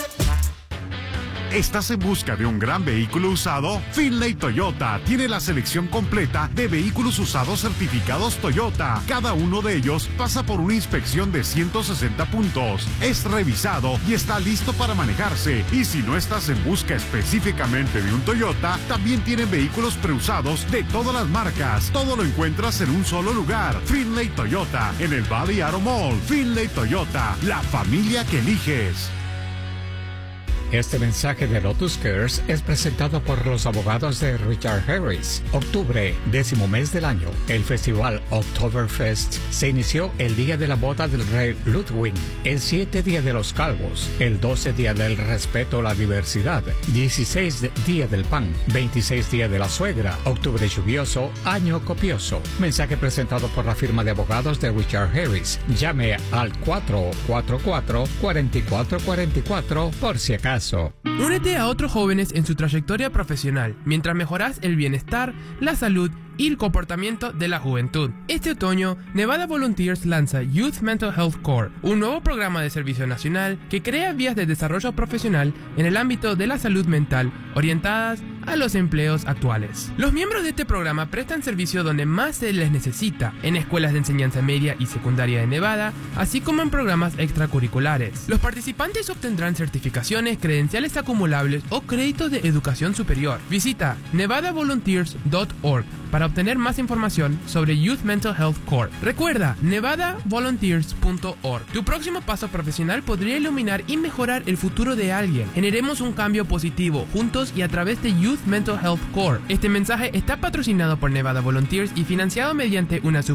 ¿Estás en busca de un gran vehículo usado? Finlay Toyota tiene la selección completa de vehículos usados certificados Toyota. Cada uno de ellos pasa por una inspección de 160 puntos. Es revisado y está listo para manejarse. Y si no estás en busca específicamente de un Toyota, también tienen vehículos preusados de todas las marcas. Todo lo encuentras en un solo lugar. Finlay Toyota, en el Valley Auto Mall. Finlay Toyota, la familia que eliges. Este mensaje de Lotus Cares es presentado por los abogados de Richard Harris. Octubre, 10º mes del año. El festival Oktoberfest se inició el día de la boda del rey Ludwig, el 7 día de los calvos, el 12 día del respeto a la diversidad, 16 día del pan, 26 día de la suegra, octubre lluvioso, año copioso. Mensaje presentado por la firma de abogados de Richard Harris. Llame al 444-4444 por si acaso. embarazo. Únete a otros jóvenes en su trayectoria profesional, mientras mejoras el bienestar, la salud y el comportamiento de la juventud. Este otoño, Nevada Volunteers lanza Youth Mental Health Core, un nuevo programa de servicio nacional que crea vías de desarrollo profesional en el ámbito de la salud mental orientadas a los empleos actuales. Los miembros de este programa prestan servicio donde más se les necesita, en escuelas de enseñanza media y secundaria de Nevada, así como en programas extracurriculares. Los participantes obtendrán certificaciones, credenciales acumulables o créditos de educación superior. Visita nevadavolunteers.org para obtener más información sobre Youth Mental Health Core. Recuerda, nevadavolunteers.org. Tu próximo paso profesional podría iluminar y mejorar el futuro de alguien. Generemos un cambio positivo juntos y a través de Youth Mental Health Core. Este mensaje está patrocinado por Nevada Volunteers y financiado mediante una